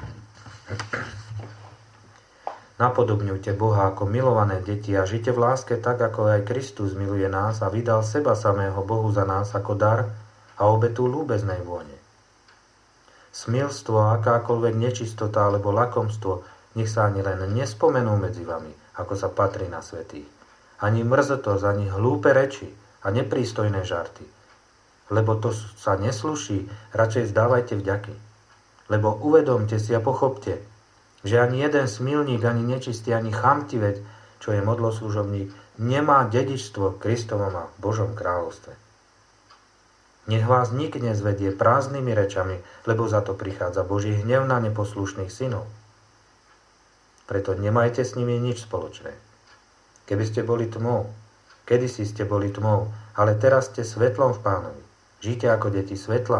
Napodobňujte Boha ako milované deti a žite v láske tak, ako aj Kristus miluje nás a vydal seba samého Bohu za nás ako dar a obetu ľúbeznej vône. Smilstvo a akákoľvek nečistota alebo lakomstvo nech sa ani len nespomenú medzi vami, ako sa patrí na svätých. Ani mrzotosť, ani hlúpe reči a neprístojné žarty. Lebo to sa nesluší, radšej zdávajte vďaky. Lebo uvedomte si a pochopte, že ani jeden smilník, ani nečistý, ani chamtivec, čo je modloslužobník, nemá dedičstvo Kristovom a Božom kráľovstve. Nech vás nik nezvedie prázdnymi rečami, lebo za to prichádza Boží hnev na neposlušných synov. Preto nemajte s nimi nič spoločné. Keby ste boli tmou, kedysi ste boli tmou, ale teraz ste svetlom v Pánovi. Žite ako deti svetla.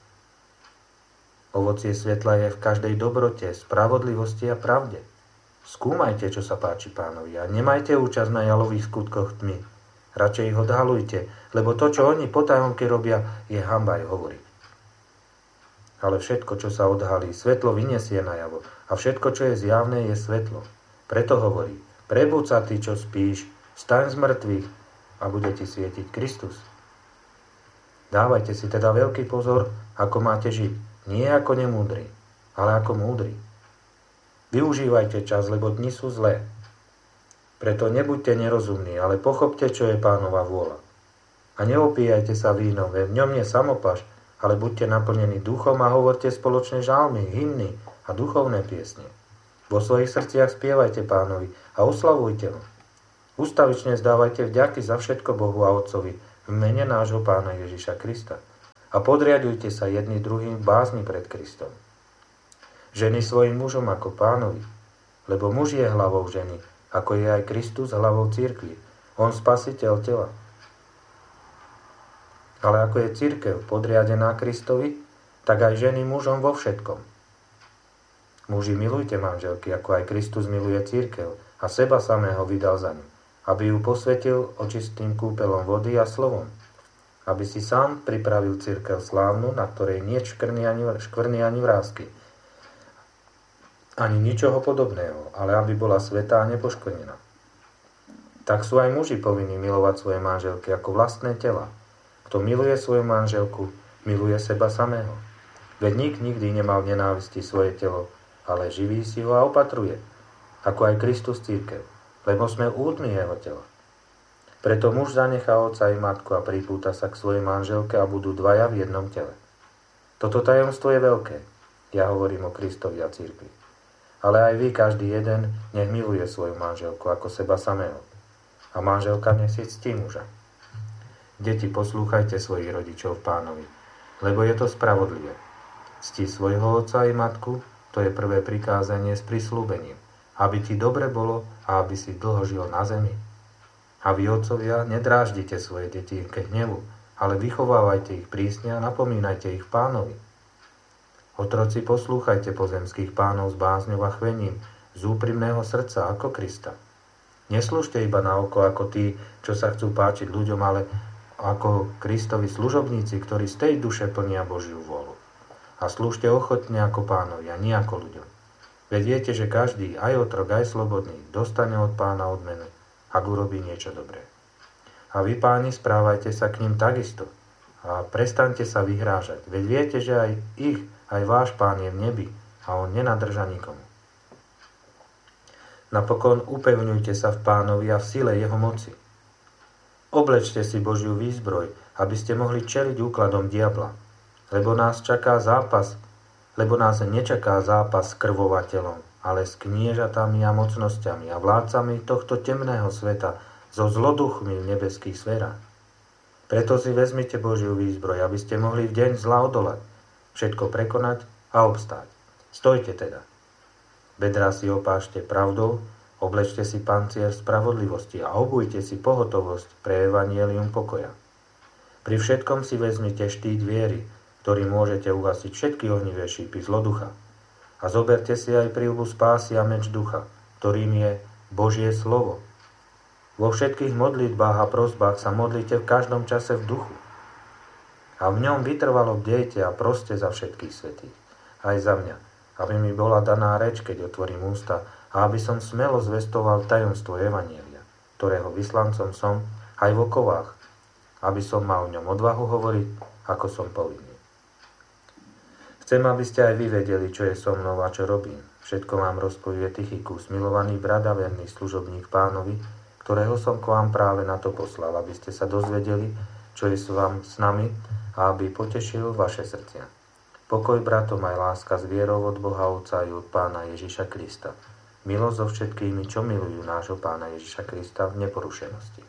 Ovocie svetla je v každej dobrote, spravodlivosti a pravde. Skúmajte, čo sa páči Pánovi a nemajte účasť na jalových skutkoch tmy. Radšej ich odhalujte, lebo to, čo oni potajomky robia, je hanba aj hovoriť. Ale všetko, čo sa odhalí, svetlo vyniesie najavo a všetko, čo je zjavné, je svetlo. Preto hovorí, prebud sa ty, čo spíš, vstaň z mŕtvych a bude ti svietiť Kristus. Dávajte si teda veľký pozor, ako máte žiť. Nie ako nemúdri, ale ako múdri. Využívajte čas, lebo dni sú zlé. Preto nebuďte nerozumní, ale pochopte, čo je Pánova vôľa. A neopíjajte sa vínom, veď v ňom je samopaš ale buďte naplnení duchom a hovorte spoločné žalmy, hymny a duchovné piesne. Vo svojich srdciach spievajte Pánovi a oslavujte ho. Ustavične zdávajte vďaky za všetko Bohu a Otcovi v mene nášho Pána Ježiša Krista. A podriadujte sa jedni druhým v bázni pred Kristom. Ženy svojim mužom ako Pánovi, lebo muž je hlavou ženy, ako je aj Kristus hlavou cirkvi. On spasiteľ tela. Ale ako je cirkev podriadená Kristovi, tak aj ženy mužom vo všetkom. Muži, milujte manželky, ako aj Kristus miluje cirkev a seba samého vydal za ňu, aby ju posvetil očistným kúpelom vody a slovom, aby si sám pripravil cirkev slávnu, na ktorej nie škvrny ani vrásky, ani ničoho podobného, ale aby bola svätá a nepoškvrnená. Tak sú aj muži povinní milovať svoje manželky ako vlastné tela. Kto miluje svoju manželku, miluje seba samého. Veď nik nikdy nemal v nenávisti svoje telo, ale živí si ho a opatruje, ako aj Kristus cirkev, lebo sme údmi jeho tela. Preto muž zanechá otca i matku a pripúta sa k svojej manželke a budú dvaja v jednom tele. Toto tajomstvo je veľké. Ja hovorím o Kristovi a cirkvi. Ale aj vy, každý jeden, nech miluje svoju manželku ako seba samého. A manželka nech si ctí muža. Deti, poslúchajte svojich rodičov v Pánovi, lebo je to spravodlivé. Cti svojho otca i matku, to je prvé prikázanie s prisľúbením, aby ti dobre bolo a aby si dlho žil na zemi. A vy, otcovia, nedráždite svoje deti ke hnevu, ale vychovávajte ich prísne a napomínajte ich v Pánovi. Otroci, poslúchajte pozemských pánov s bázňou a chvením, z úprimného srdca ako Krista. Neslúžte iba na oko ako tí, čo sa chcú páčiť ľuďom, ale ako Kristovi služobníci, ktorí z tej duše plnia Božiu vôľu. A slúžte ochotne ako Pánovi a nie ako ľuďom. Veď viete, že každý, aj otrok, aj slobodný, dostane od Pána odmenu, ak urobí niečo dobré. A vy, páni, správajte sa k ním takisto a prestaňte sa vyhrážať. Veď viete, že aj váš Pán je v nebi a on nenadrža nikomu. Napokon upevňujte sa v Pánovi a v sile jeho moci. Oblečte si Božiu výzbroj, aby ste mohli čeliť úkladom diabla, lebo nás nečaká zápas s krvovateľom, ale s kniežatami a mocnosťami a vládcami tohto temného sveta, so zloduchmi v nebeských sférach. Preto si vezmite Božiu výzbroj, aby ste mohli v deň zla odolať, všetko prekonať a obstáť. Stojte teda. Bedrá si opášte pravdou, oblečte si pancier spravodlivosti a obujte si pohotovosť pre evanjelium pokoja. Pri všetkom si vezmite štít viery, ktorý môžete uhasiť všetky ohnivé šípy zloducha. A zoberte si aj príľbu spásy a meč ducha, ktorým je Božie slovo. Vo všetkých modlitbách a prosbách sa modlite v každom čase v duchu. A v ňom vytrvalo bdejte a proste za všetkých svätých, aj za mňa, aby mi bola daná reč, keď otvorím ústa, a aby som smelo zvestoval tajomstvo evanjelia, ktorého vyslancom som aj v okovách, aby som mal v ňom odvahu hovoriť, ako som povinný. Chcem, aby ste aj vy vedeli, čo je so mnou a čo robím. Všetko vám rozpovie Tychikus, milovaný brat a verný služobník Pánovi, ktorého som k vám práve na to poslal, aby ste sa dozvedeli, čo je s nami a aby potešil vaše srdcia. Pokoj bratom aj láska s vierou od Boha Otca i od Pána Ježiša Krista. Milosť so všetkými, čo milujú nášho Pána Ježiša Krista v neporušenosti.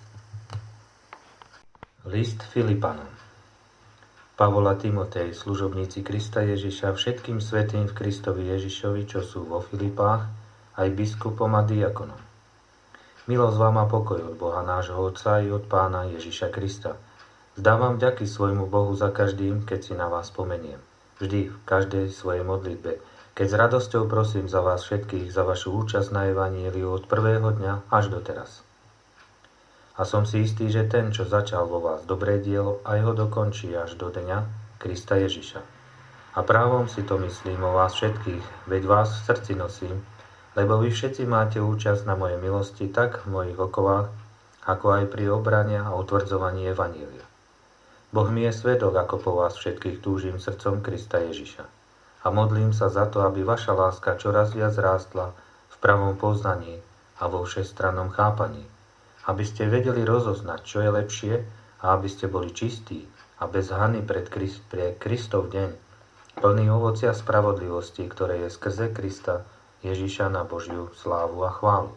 List Filipanom. Pavol a Timotej, služobníci Krista Ježiša, všetkým svätým v Kristovi Ježišovi, čo sú vo Filipách, aj biskupom a diakonom. Milosť vám a pokoj od Boha nášho Otca i od Pána Ježiša Krista. Vzdávam vďaky svojmu Bohu za každým, keď si na vás spomeniem. Vždy, v každej svojej modlitbe, keď s radosťou prosím za vás všetkých, za vašu účasť na evanjeliu od prvého dňa až do teraz. A som si istý, že ten, čo začal vo vás dobré dielo, aj ho dokončí až do dňa Krista Ježiša. A právom si to myslím o vás všetkých, veď vás v srdci nosím, lebo vy všetci máte účasť na mojej milosti tak v mojich okovách, ako aj pri obrane a utvrdzovaní evanjelia. Boh mi je svedok, ako po vás všetkých túžim srdcom Krista Ježiša. A modlím sa za to, aby vaša láska čoraz viac rástla v pravom poznaní a vo všestrannom chápaní, aby ste vedeli rozoznať, čo je lepšie a aby ste boli čistí a bez hany pre Kristov deň, plný ovocia spravodlivosti, ktoré je skrze Krista Ježiša na Božiu slávu a chválu.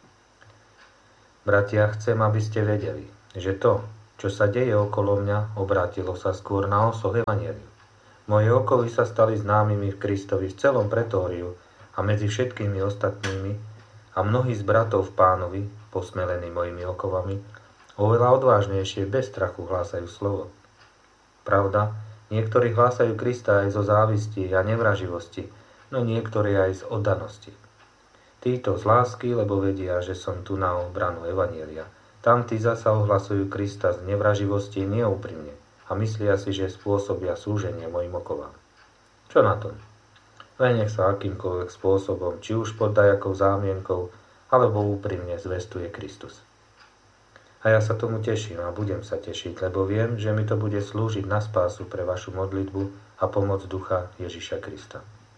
Bratia, chcem, aby ste vedeli, že to, čo sa deje okolo mňa, obrátilo sa skôr na osoh evanjeliu. Moje okovy sa stali známymi v Kristovi v celom pretóriu a medzi všetkými ostatnými a mnohí z bratov v Pánovi, posmelení mojimi okovami, oveľa odvážnejšie bez strachu hlásajú slovo. Pravda, niektorí hlásajú Krista aj zo závisti a nevraživosti, no niektorí aj z oddanosti. Títo z lásky, lebo vedia, že som tu na obranu evanjelia. Tamtí zasa ohlasujú Krista z nevraživosti neúprimne a myslia si, že spôsobia súženie mojim okovám. Čo na tom? Len nech sa akýmkoľvek spôsobom, či už pod dajakou zámienkou, alebo úprimne zvestuje Kristus. A ja sa tomu teším a budem sa tešiť, lebo viem, že mi to bude slúžiť na spásu pre vašu modlitbu a pomoc Ducha Ježiša Krista.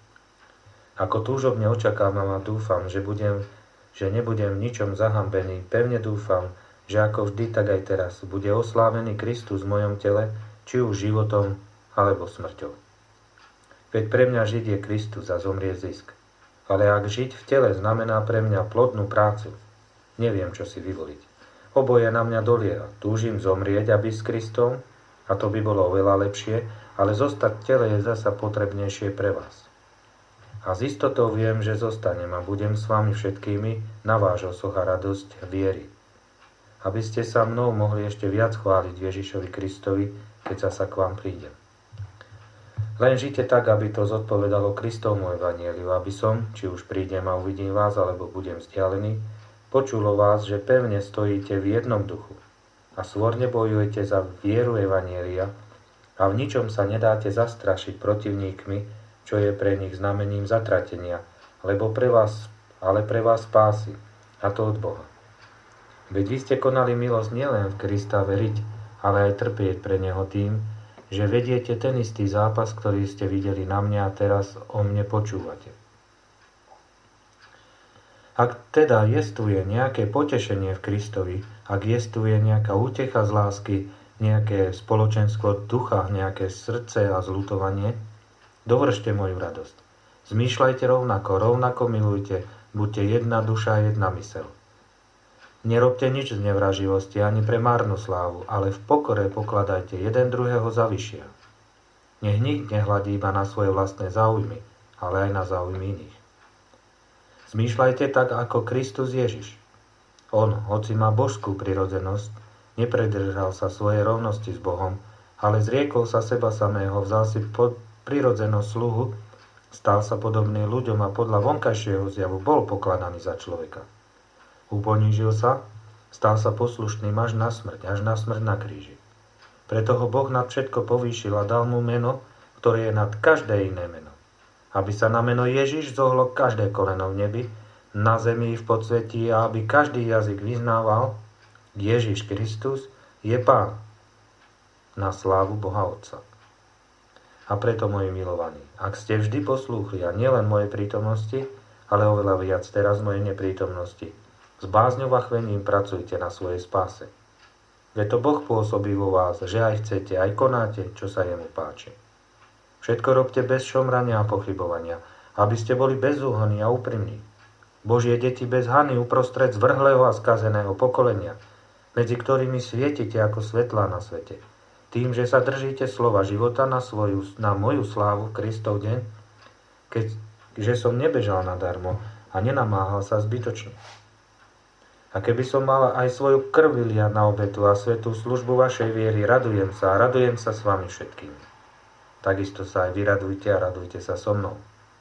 Ako túžobne očakávam a dúfam, že nebudem v ničom zahambený, pevne dúfam, že ako vždy, tak aj teraz bude oslávený Kristus v mojom tele, či už životom, alebo smrťou. Veď pre mňa žiť je Kristus a zomrie zisk. Ale ak žiť v tele znamená pre mňa plodnú prácu, neviem, čo si vyvoliť. Oboje na mňa dolieha. Túžim zomrieť a byť s Kristom, a to by bolo oveľa lepšie, ale zostať v tele je zasa potrebnejšie pre vás. A s istotou viem, že zostanem a budem s vami všetkými na váš osoch a radosť viery. Aby ste sa mnou mohli ešte viac chváliť Ježišovi Kristovi, keď sa k vám prídem. Len žite tak, aby to zodpovedalo Kristovmu evanjeliu, aby som, či už prídem a uvidím vás, alebo budem vzdialený, počulo vás, že pevne stojíte v jednom duchu a svorne bojujete za vieru evanjelia a v ničom sa nedáte zastrašiť protivníkmi, čo je pre nich znamením zatratenia, ale pre vás spásy, a to od Boha. Veď vy ste konali milosť nielen v Krista veriť, ale aj trpieť pre Neho tým, že vediete ten istý zápas, ktorý ste videli na mňa a teraz o mne počúvate. Ak teda jestvuje nejaké potešenie v Kristovi, ak jestvuje nejaká útecha z lásky, nejaké spoločenstvo ducha, nejaké srdce a zľutovanie, dovršte moju radosť. Zmýšľajte rovnako milujte, buďte jedna duša a jedna myseľ. Nerobte nič z nevraživosti ani pre márnu slávu, ale v pokore pokladajte jeden druhého za vyššieho. Nech nik nehľadí iba na svoje vlastné záujmy, ale aj na záujmy iných. Zmýšľajte tak ako Kristus Ježiš. On, hoci má božskú prirodzenosť, nepredržal sa svojej rovnosti s Bohom, ale zriekol sa seba samého, vzal si prirodzenosť sluhu, stal sa podobný ľuďom a podľa vonkajšieho zjavu bol pokladaný za človeka. Uponížil sa, stal sa poslušným až na smrť na kríži. Preto ho Boh nad všetko povýšil a dal mu meno, ktoré je nad každé iné meno. Aby sa na meno Ježiš zohlo každé koleno v nebi, na zemi i v podsvetí a aby každý jazyk vyznával, Ježiš Kristus je Pán, na slávu Boha Otca. A preto, moji milovaní, ak ste vždy poslúchli a nielen mojej prítomnosti, ale oveľa viac teraz mojej neprítomnosti, s bázňou a chvením pracujte na svojej spáse. Veď to Boh pôsobí vo vás, že aj chcete, aj konáte, čo sa jemu páči. Všetko robte bez šomrania a pochybovania, aby ste boli bezúhonní a úprimní. Božie deti bez hany uprostred zvrhlého a skazeného pokolenia, medzi ktorými svietite ako svetlá na svete. Tým, že sa držíte slova života na moju slávu Kristov deň, že som nebežal nadarmo a nenamáhal sa zbytočne. A keby som mal aj svoju krv vyliať na obetu a svätú službu vašej viery, radujem sa s vami všetkými. Takisto sa aj vy radujte a radujte sa so mnou.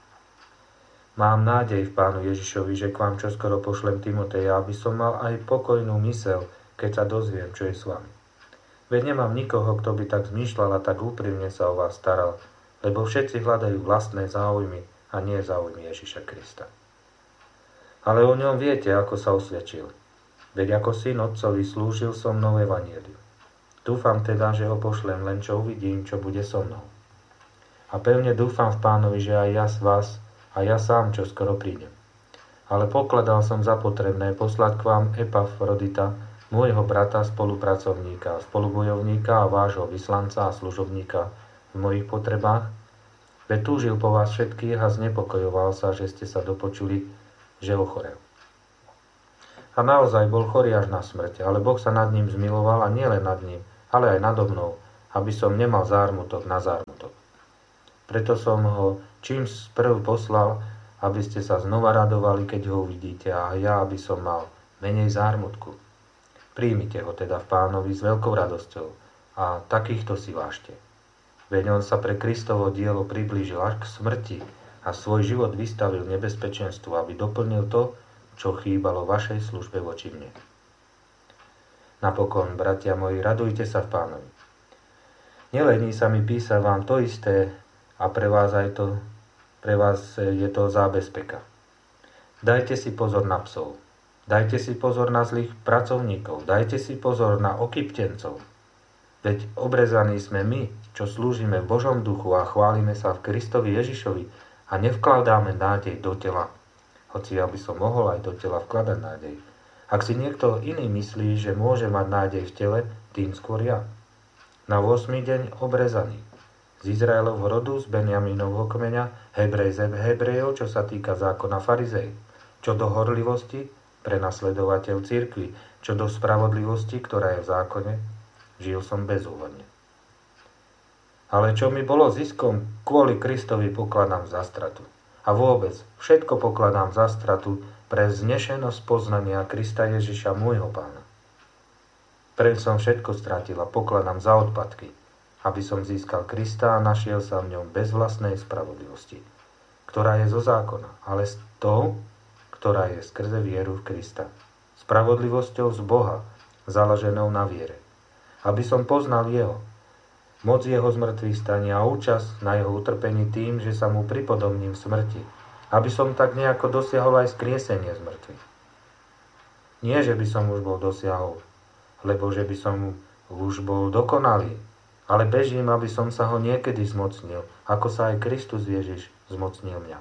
Mám nádej v Pánu Ježišovi, že k vám čoskoro pošlem Timoteja, aby som mal aj pokojnú myseľ, keď sa dozviem, čo je s vami. Veď nemám nikoho, kto by tak zmýšľal a tak úprimne sa o vás staral, lebo všetci hľadajú vlastné záujmy a nie záujmy Ježiša Krista. Ale o ňom viete, ako sa osvedčil. Veď ako syn otcovi slúžil so mnou evanjeliu. Dúfam teda, že ho pošlem, len čo uvidím, čo bude so mnou. A pevne dúfam v Pánovi, že aj ja z vás a ja sám čoskoro prídem. Ale pokladal som za potrebné poslať k vám Epafrodita, môjho brata, spolupracovníka, spolubojovníka a vášho vyslanca a služobníka v mojich potrebách? Veď túžil po vás všetkých a znepokojoval sa, že ste sa dopočuli, že ochorel. A naozaj bol chorý až na smrť, ale Boh sa nad ním zmiloval a nielen nad ním, ale aj nado mnou, aby som nemal zármutok na zármutok. Preto som ho čím sprv poslal, aby ste sa znova radovali, keď ho uvidíte, a ja, aby som mal menej zármutku. Príjmite ho teda v Pánovi s veľkou radosťou a takýchto si vážte. Veď on sa pre Kristovo dielo priblížil až k smrti a svoj život vystavil nebezpečenstvu, aby doplnil to, čo chýbalo vašej službe voči mne. Napokon, bratia moji, radujte sa v Pánovi. Nelení sa mi písať vám to isté a pre vás je to zábezpeka. Dajte si pozor na psov. Dajte si pozor na zlých pracovníkov. Dajte si pozor na okyptencov. Veď obrezaní sme my, čo slúžime v Božom duchu a chválime sa v Kristovi Ježišovi a nevkladáme nádej do tela. Hoci ja by som mohol aj do tela vkladať nádej. Ak si niekto iný myslí, že môže mať nádej v tele, tým skôr ja. Na 8. deň obrezaný. Z Izraelovho rodu, z Benjamínovho kmeňa, Hebrej z Hebrejov, čo sa týka zákona farizej. Čo do horlivosti, prenasledovateľ cirkvi. Čo do spravodlivosti, ktorá je v zákone, žil som bezúhodne. Ale čo mi bolo ziskom, kvôli Kristovi pokladám za stratu. A vôbec, všetko pokladám za stratu pre vznešenosť poznania Krista Ježiša, môjho Pána. Preň som všetko stratil a pokladám za odpadky, aby som získal Krista a našiel sa v ňom bez vlastnej spravodlivosti, ktorá je zo zákona, ale s tou, ktorá je skrze vieru v Krista. Spravodlivosťou z Boha, založenou na viere. Aby som poznal jeho, moc jeho zmrtvých stania a účasť na jeho utrpení tým, že sa mu pripodobním v smrti, aby som tak nejako dosiahol aj skriesenie z mŕtvych. Nie, že by som už bol dosiahol, lebo že by som už bol dokonalý, ale bežím, aby som sa ho niekedy zmocnil, ako sa aj Kristus Ježiš zmocnil mňa.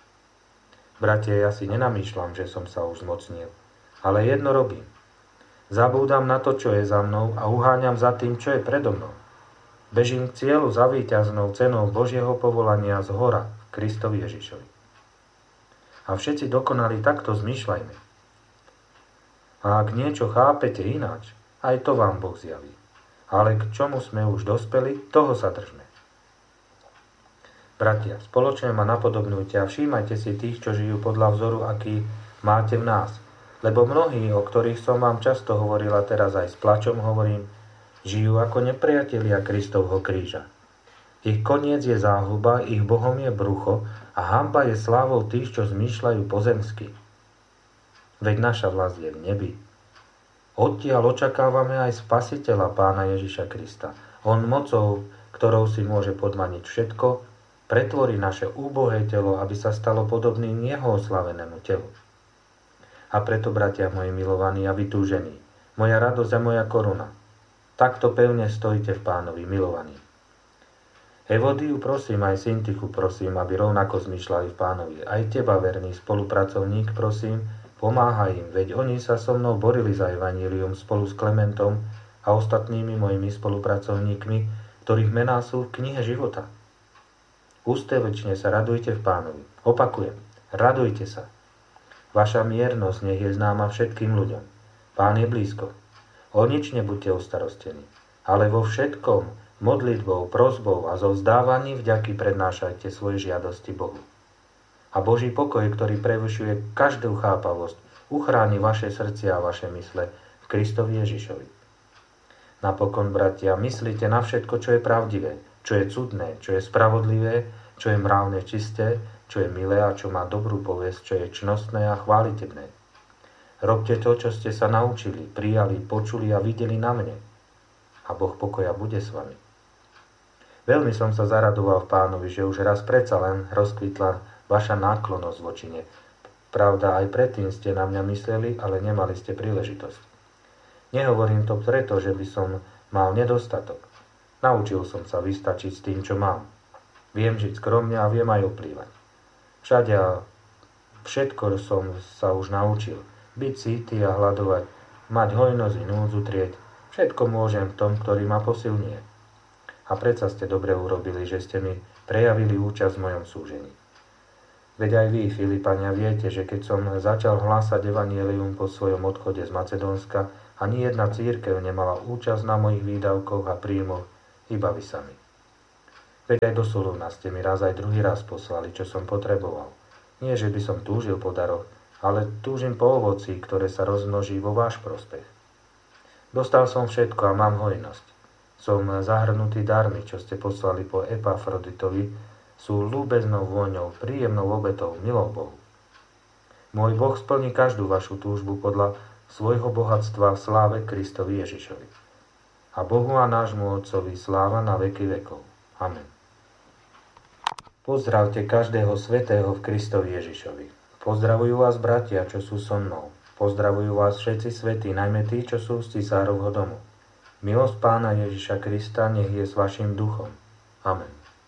Bratia, ja si nenamýšľam, že som sa už zmocnil, ale jedno robím. Zabúdam na to, čo je za mnou a uháňam za tým, čo je predo mnou. Bežím k cieľu za víťaznou cenou Božieho povolania z hora v Kristovi Ježišovi. A všetci dokonali takto zmýšľajme. A ak niečo chápete ináč, aj to vám Boh zjaví. Ale k čomu sme už dospeli, toho sa držme. Bratia, spoločne ma napodobňujte a všímajte si tých, čo žijú podľa vzoru, aký máte v nás. Lebo mnohí, o ktorých som vám často hovoril a teraz aj s plačom hovorím, žijú ako nepriatelia Kristovho kríža. Ich koniec je záhuba, ich Bohom je brucho a hanba je slávou tých, čo zmýšľajú pozemsky. Veď naša vlast je v nebi. Odtiaľ očakávame aj Spasiteľa Pána Ježiša Krista. On mocou, ktorou si môže podmaniť všetko, pretvorí naše úbohé telo, aby sa stalo podobným jeho oslavenému telu. A preto, bratia moji milovaní a vytúžení, moja radosť a moja koruna, takto pevne stojíte v Pánovi, milovaní. Evodiu prosím, aj Syntichu prosím, aby rovnako zmýšľali v Pánovi. Aj teba, verný spolupracovník, prosím, pomáhaj im, veď oni sa so mnou borili za evanílium spolu s Klementom a ostatnými mojimi spolupracovníkmi, ktorých mená sú v knihe života. Ústevečne sa radujte v Pánovi. Opakujem, radujte sa. Vaša miernosť nech je známa všetkým ľuďom. Pán je blízko. O nič nebuďte ostarostení, ale vo všetkom modlitbou, prosbou a zo vzdávaní vďaky prednášajte svoje žiadosti Bohu. A Boží pokoj, ktorý prevyšuje každú chápavosť, uchráni vaše srdcia a vaše mysle v Kristovi Ježišovi. Napokon, bratia, myslite na všetko, čo je pravdivé, čo je cudné, čo je spravodlivé, čo je mravné čisté, čo je milé a čo má dobrú povesť, čo je čnostné a chválitebné. Robte to, čo ste sa naučili, prijali, počuli a videli na mne. A Boh pokoja bude s vami. Veľmi som sa zaradoval v Pánovi, že už raz predsa len rozkvitla vaša náklonnosť voči mne. Pravda, aj predtým ste na mňa mysleli, ale nemali ste príležitosť. Nehovorím to preto, že by som mal nedostatok. Naučil som sa vystačiť s tým, čo mám. Viem žiť skromne a viem aj oplývať. Všade a všetko som sa už naučil. Byť cíty a hľadovať, mať hojnosť i núdzu trieť. Všetko môžem v tom, ktorý ma posilňuje. A predsa ste dobre urobili, že ste mi prejavili účasť v mojom súžení. Veď aj vy, Filipania, viete, že keď som začal hlásať evanjelium po svojom odchode z Macedónska, ani jedna cirkev nemala účasť na mojich výdavkoch a príjmoch, iba vy sami. Veď aj do Solúna ste mi raz aj druhý raz poslali, čo som potreboval. Nie, že by som túžil po daroch, ale túžim po ovoci, ktoré sa rozmnoží vo váš prospech. Dostal som všetko a mám hojnosť. Som zahrnutý darmi, čo ste poslali po Epafroditovi, sú ľúbeznou vôňou, príjemnou obetou, milou Bohu. Môj Boh splní každú vašu túžbu podľa svojho bohatstva v sláve Kristovi Ježišovi. A Bohu a nášmu Otcovi sláva na veky vekov. Amen. Pozdravte každého svätého v Kristovi Ježišovi. Pozdravujú vás bratia, čo sú so mnou. Pozdravujú vás všetci svätí, najmä tí, čo sú z cisárovho domu. Milosť Pána Ježiša Krista nech je s vašim duchom. Amen.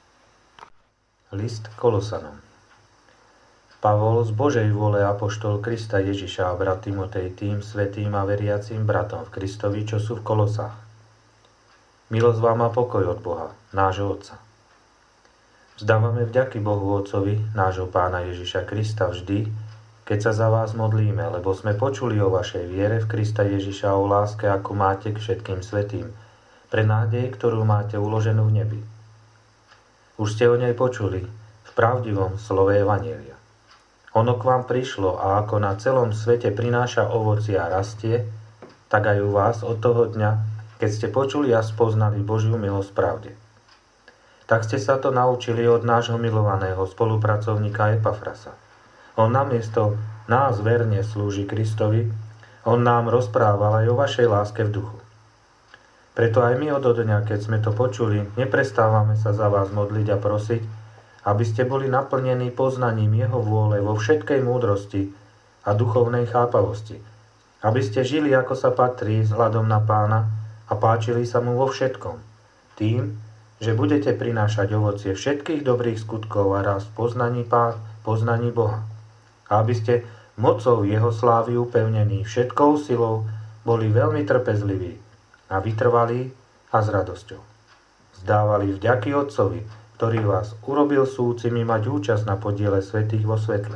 List Kolosanom. Pavol, z Božej vôle apoštol Krista Ježiša a brat Timotej tým svätým a veriacím bratom v Kristovi, čo sú v Kolosách. Milosť vám a pokoj od Boha, nášho Otca. Vzdávame vďaky Bohu Otcovi, nášho Pána Ježiša Krista vždy, keď sa za vás modlíme, lebo sme počuli o vašej viere v Krista Ježiša a o láske, ako máte k všetkým svätým, pre nádej, ktorú máte uloženú v nebi. Už ste o nej počuli v pravdivom slove Evanjelia. Ono k vám prišlo a ako na celom svete prináša ovocie a rastie, tak aj u vás od toho dňa, keď ste počuli a spoznali Božiu milosť v pravde. Tak ste sa to naučili od nášho milovaného spolupracovníka Epafrasa. On namiesto nás verne slúži Kristovi, on nám rozprával aj o vašej láske v duchu. Preto aj my od dňa, keď sme to počuli, neprestávame sa za vás modliť a prosiť, aby ste boli naplnení poznaním jeho vôle vo všetkej múdrosti a duchovnej chápavosti, aby ste žili, ako sa patrí, vzhľadom na Pána a páčili sa mu vo všetkom, tým, že budete prinášať ovocie všetkých dobrých skutkov a rast poznaní Boha. A aby ste mocou jeho slávy upevnení všetkou silou boli veľmi trpezliví a vytrvalí a s radosťou. Zdávali vďaky Otcovi, ktorý vás urobil súcimi mať účasť na podiele svätých vo svetle.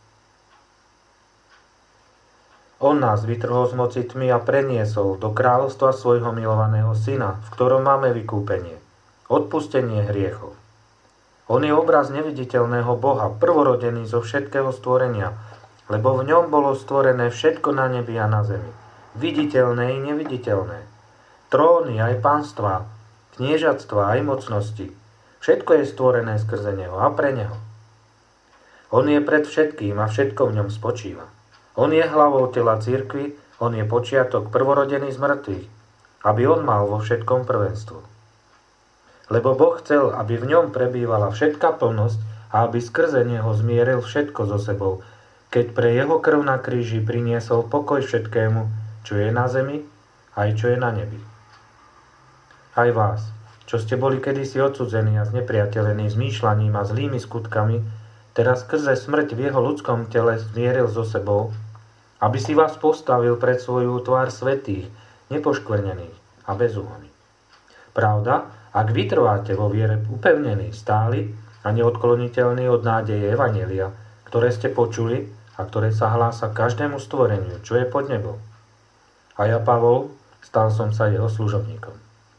On nás vytrhol z moci tmy a preniesol do kráľovstva svojho milovaného syna, v ktorom máme vykúpenie, odpustenie hriechov. On je obraz neviditeľného Boha, prvorodený zo všetkého stvorenia, lebo v ňom bolo stvorené všetko na nebi a na zemi, viditeľné i neviditeľné, tróny aj panstvá, kniežatstvá aj mocnosti. Všetko je stvorené skrze neho a pre neho. On je pred všetkým a všetko v ňom spočíva. On je hlavou tela cirkvi, on je počiatok prvorodený z mŕtvych, aby on mal vo všetkom prvenstvo. Lebo Boh chcel, aby v ňom prebývala všetká plnosť a aby skrze neho zmieril všetko so sebou, keď pre jeho krv na kríži priniesol pokoj všetkému, čo je na zemi, aj čo je na nebi. Aj vás, čo ste boli kedysi odsudzení a znepriateľení zmýšľaním a zlými skutkami, teraz skrze smrť v jeho ľudskom tele zmieril so sebou, aby si vás postavil pred svoju tvár svätých, nepoškvrnených a bezúhonných. Pravda, ak vytrváte vo viere upevnení, stáli a neodkloniteľní od nádeje Evanjelia, ktoré ste počuli a ktoré sa hlása každému stvoreniu, čo je pod nebou. A ja, Pavol, stal som sa jeho služobníkom.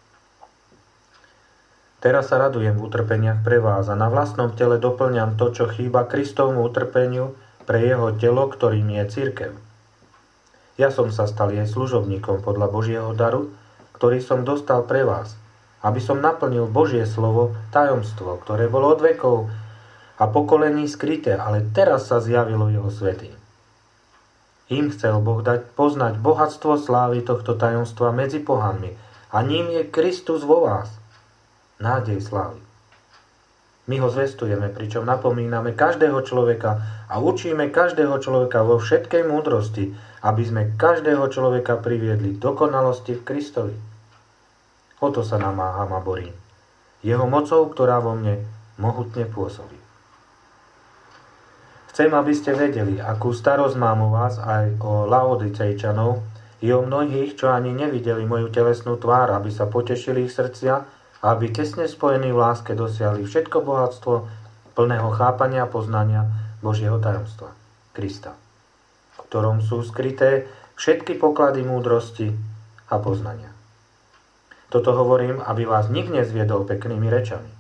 Teraz sa radujem v utrpeniach pre vás a na vlastnom tele doplňam to, čo chýba Kristovmu utrpeniu pre jeho telo, ktorým je cirkev. Ja som sa stal jej služobníkom podľa Božieho daru, ktorý som dostal pre vás, aby som naplnil Božie slovo, tajomstvo, ktoré bolo od vekov a pokolení skryté, ale teraz sa zjavilo jeho svätým. Im chcel Boh dať poznať bohatstvo slávy tohto tajomstva medzi pohanmi a ním je Kristus vo vás, nádej slávy. My ho zvestujeme, pričom napomíname každého človeka a učíme každého človeka vo všetkej múdrosti, aby sme každého človeka priviedli k dokonalosti v Kristovi. O to sa namáham a borím. Jeho mocou, ktorá vo mne mohutne pôsobí. Chcem, aby ste vedeli, akú starosť mám o vás aj o Laodicejčanov, I o mnohých, čo ani nevideli moju telesnú tvár, aby sa potešili ich srdcia a aby tesne spojení v láske dosiahli všetko bohatstvo plného chápania a poznania Božieho tajomstva, Krista, v ktorom sú skryté všetky poklady múdrosti a poznania. Toto hovorím, aby vás nik nezviedol peknými rečami.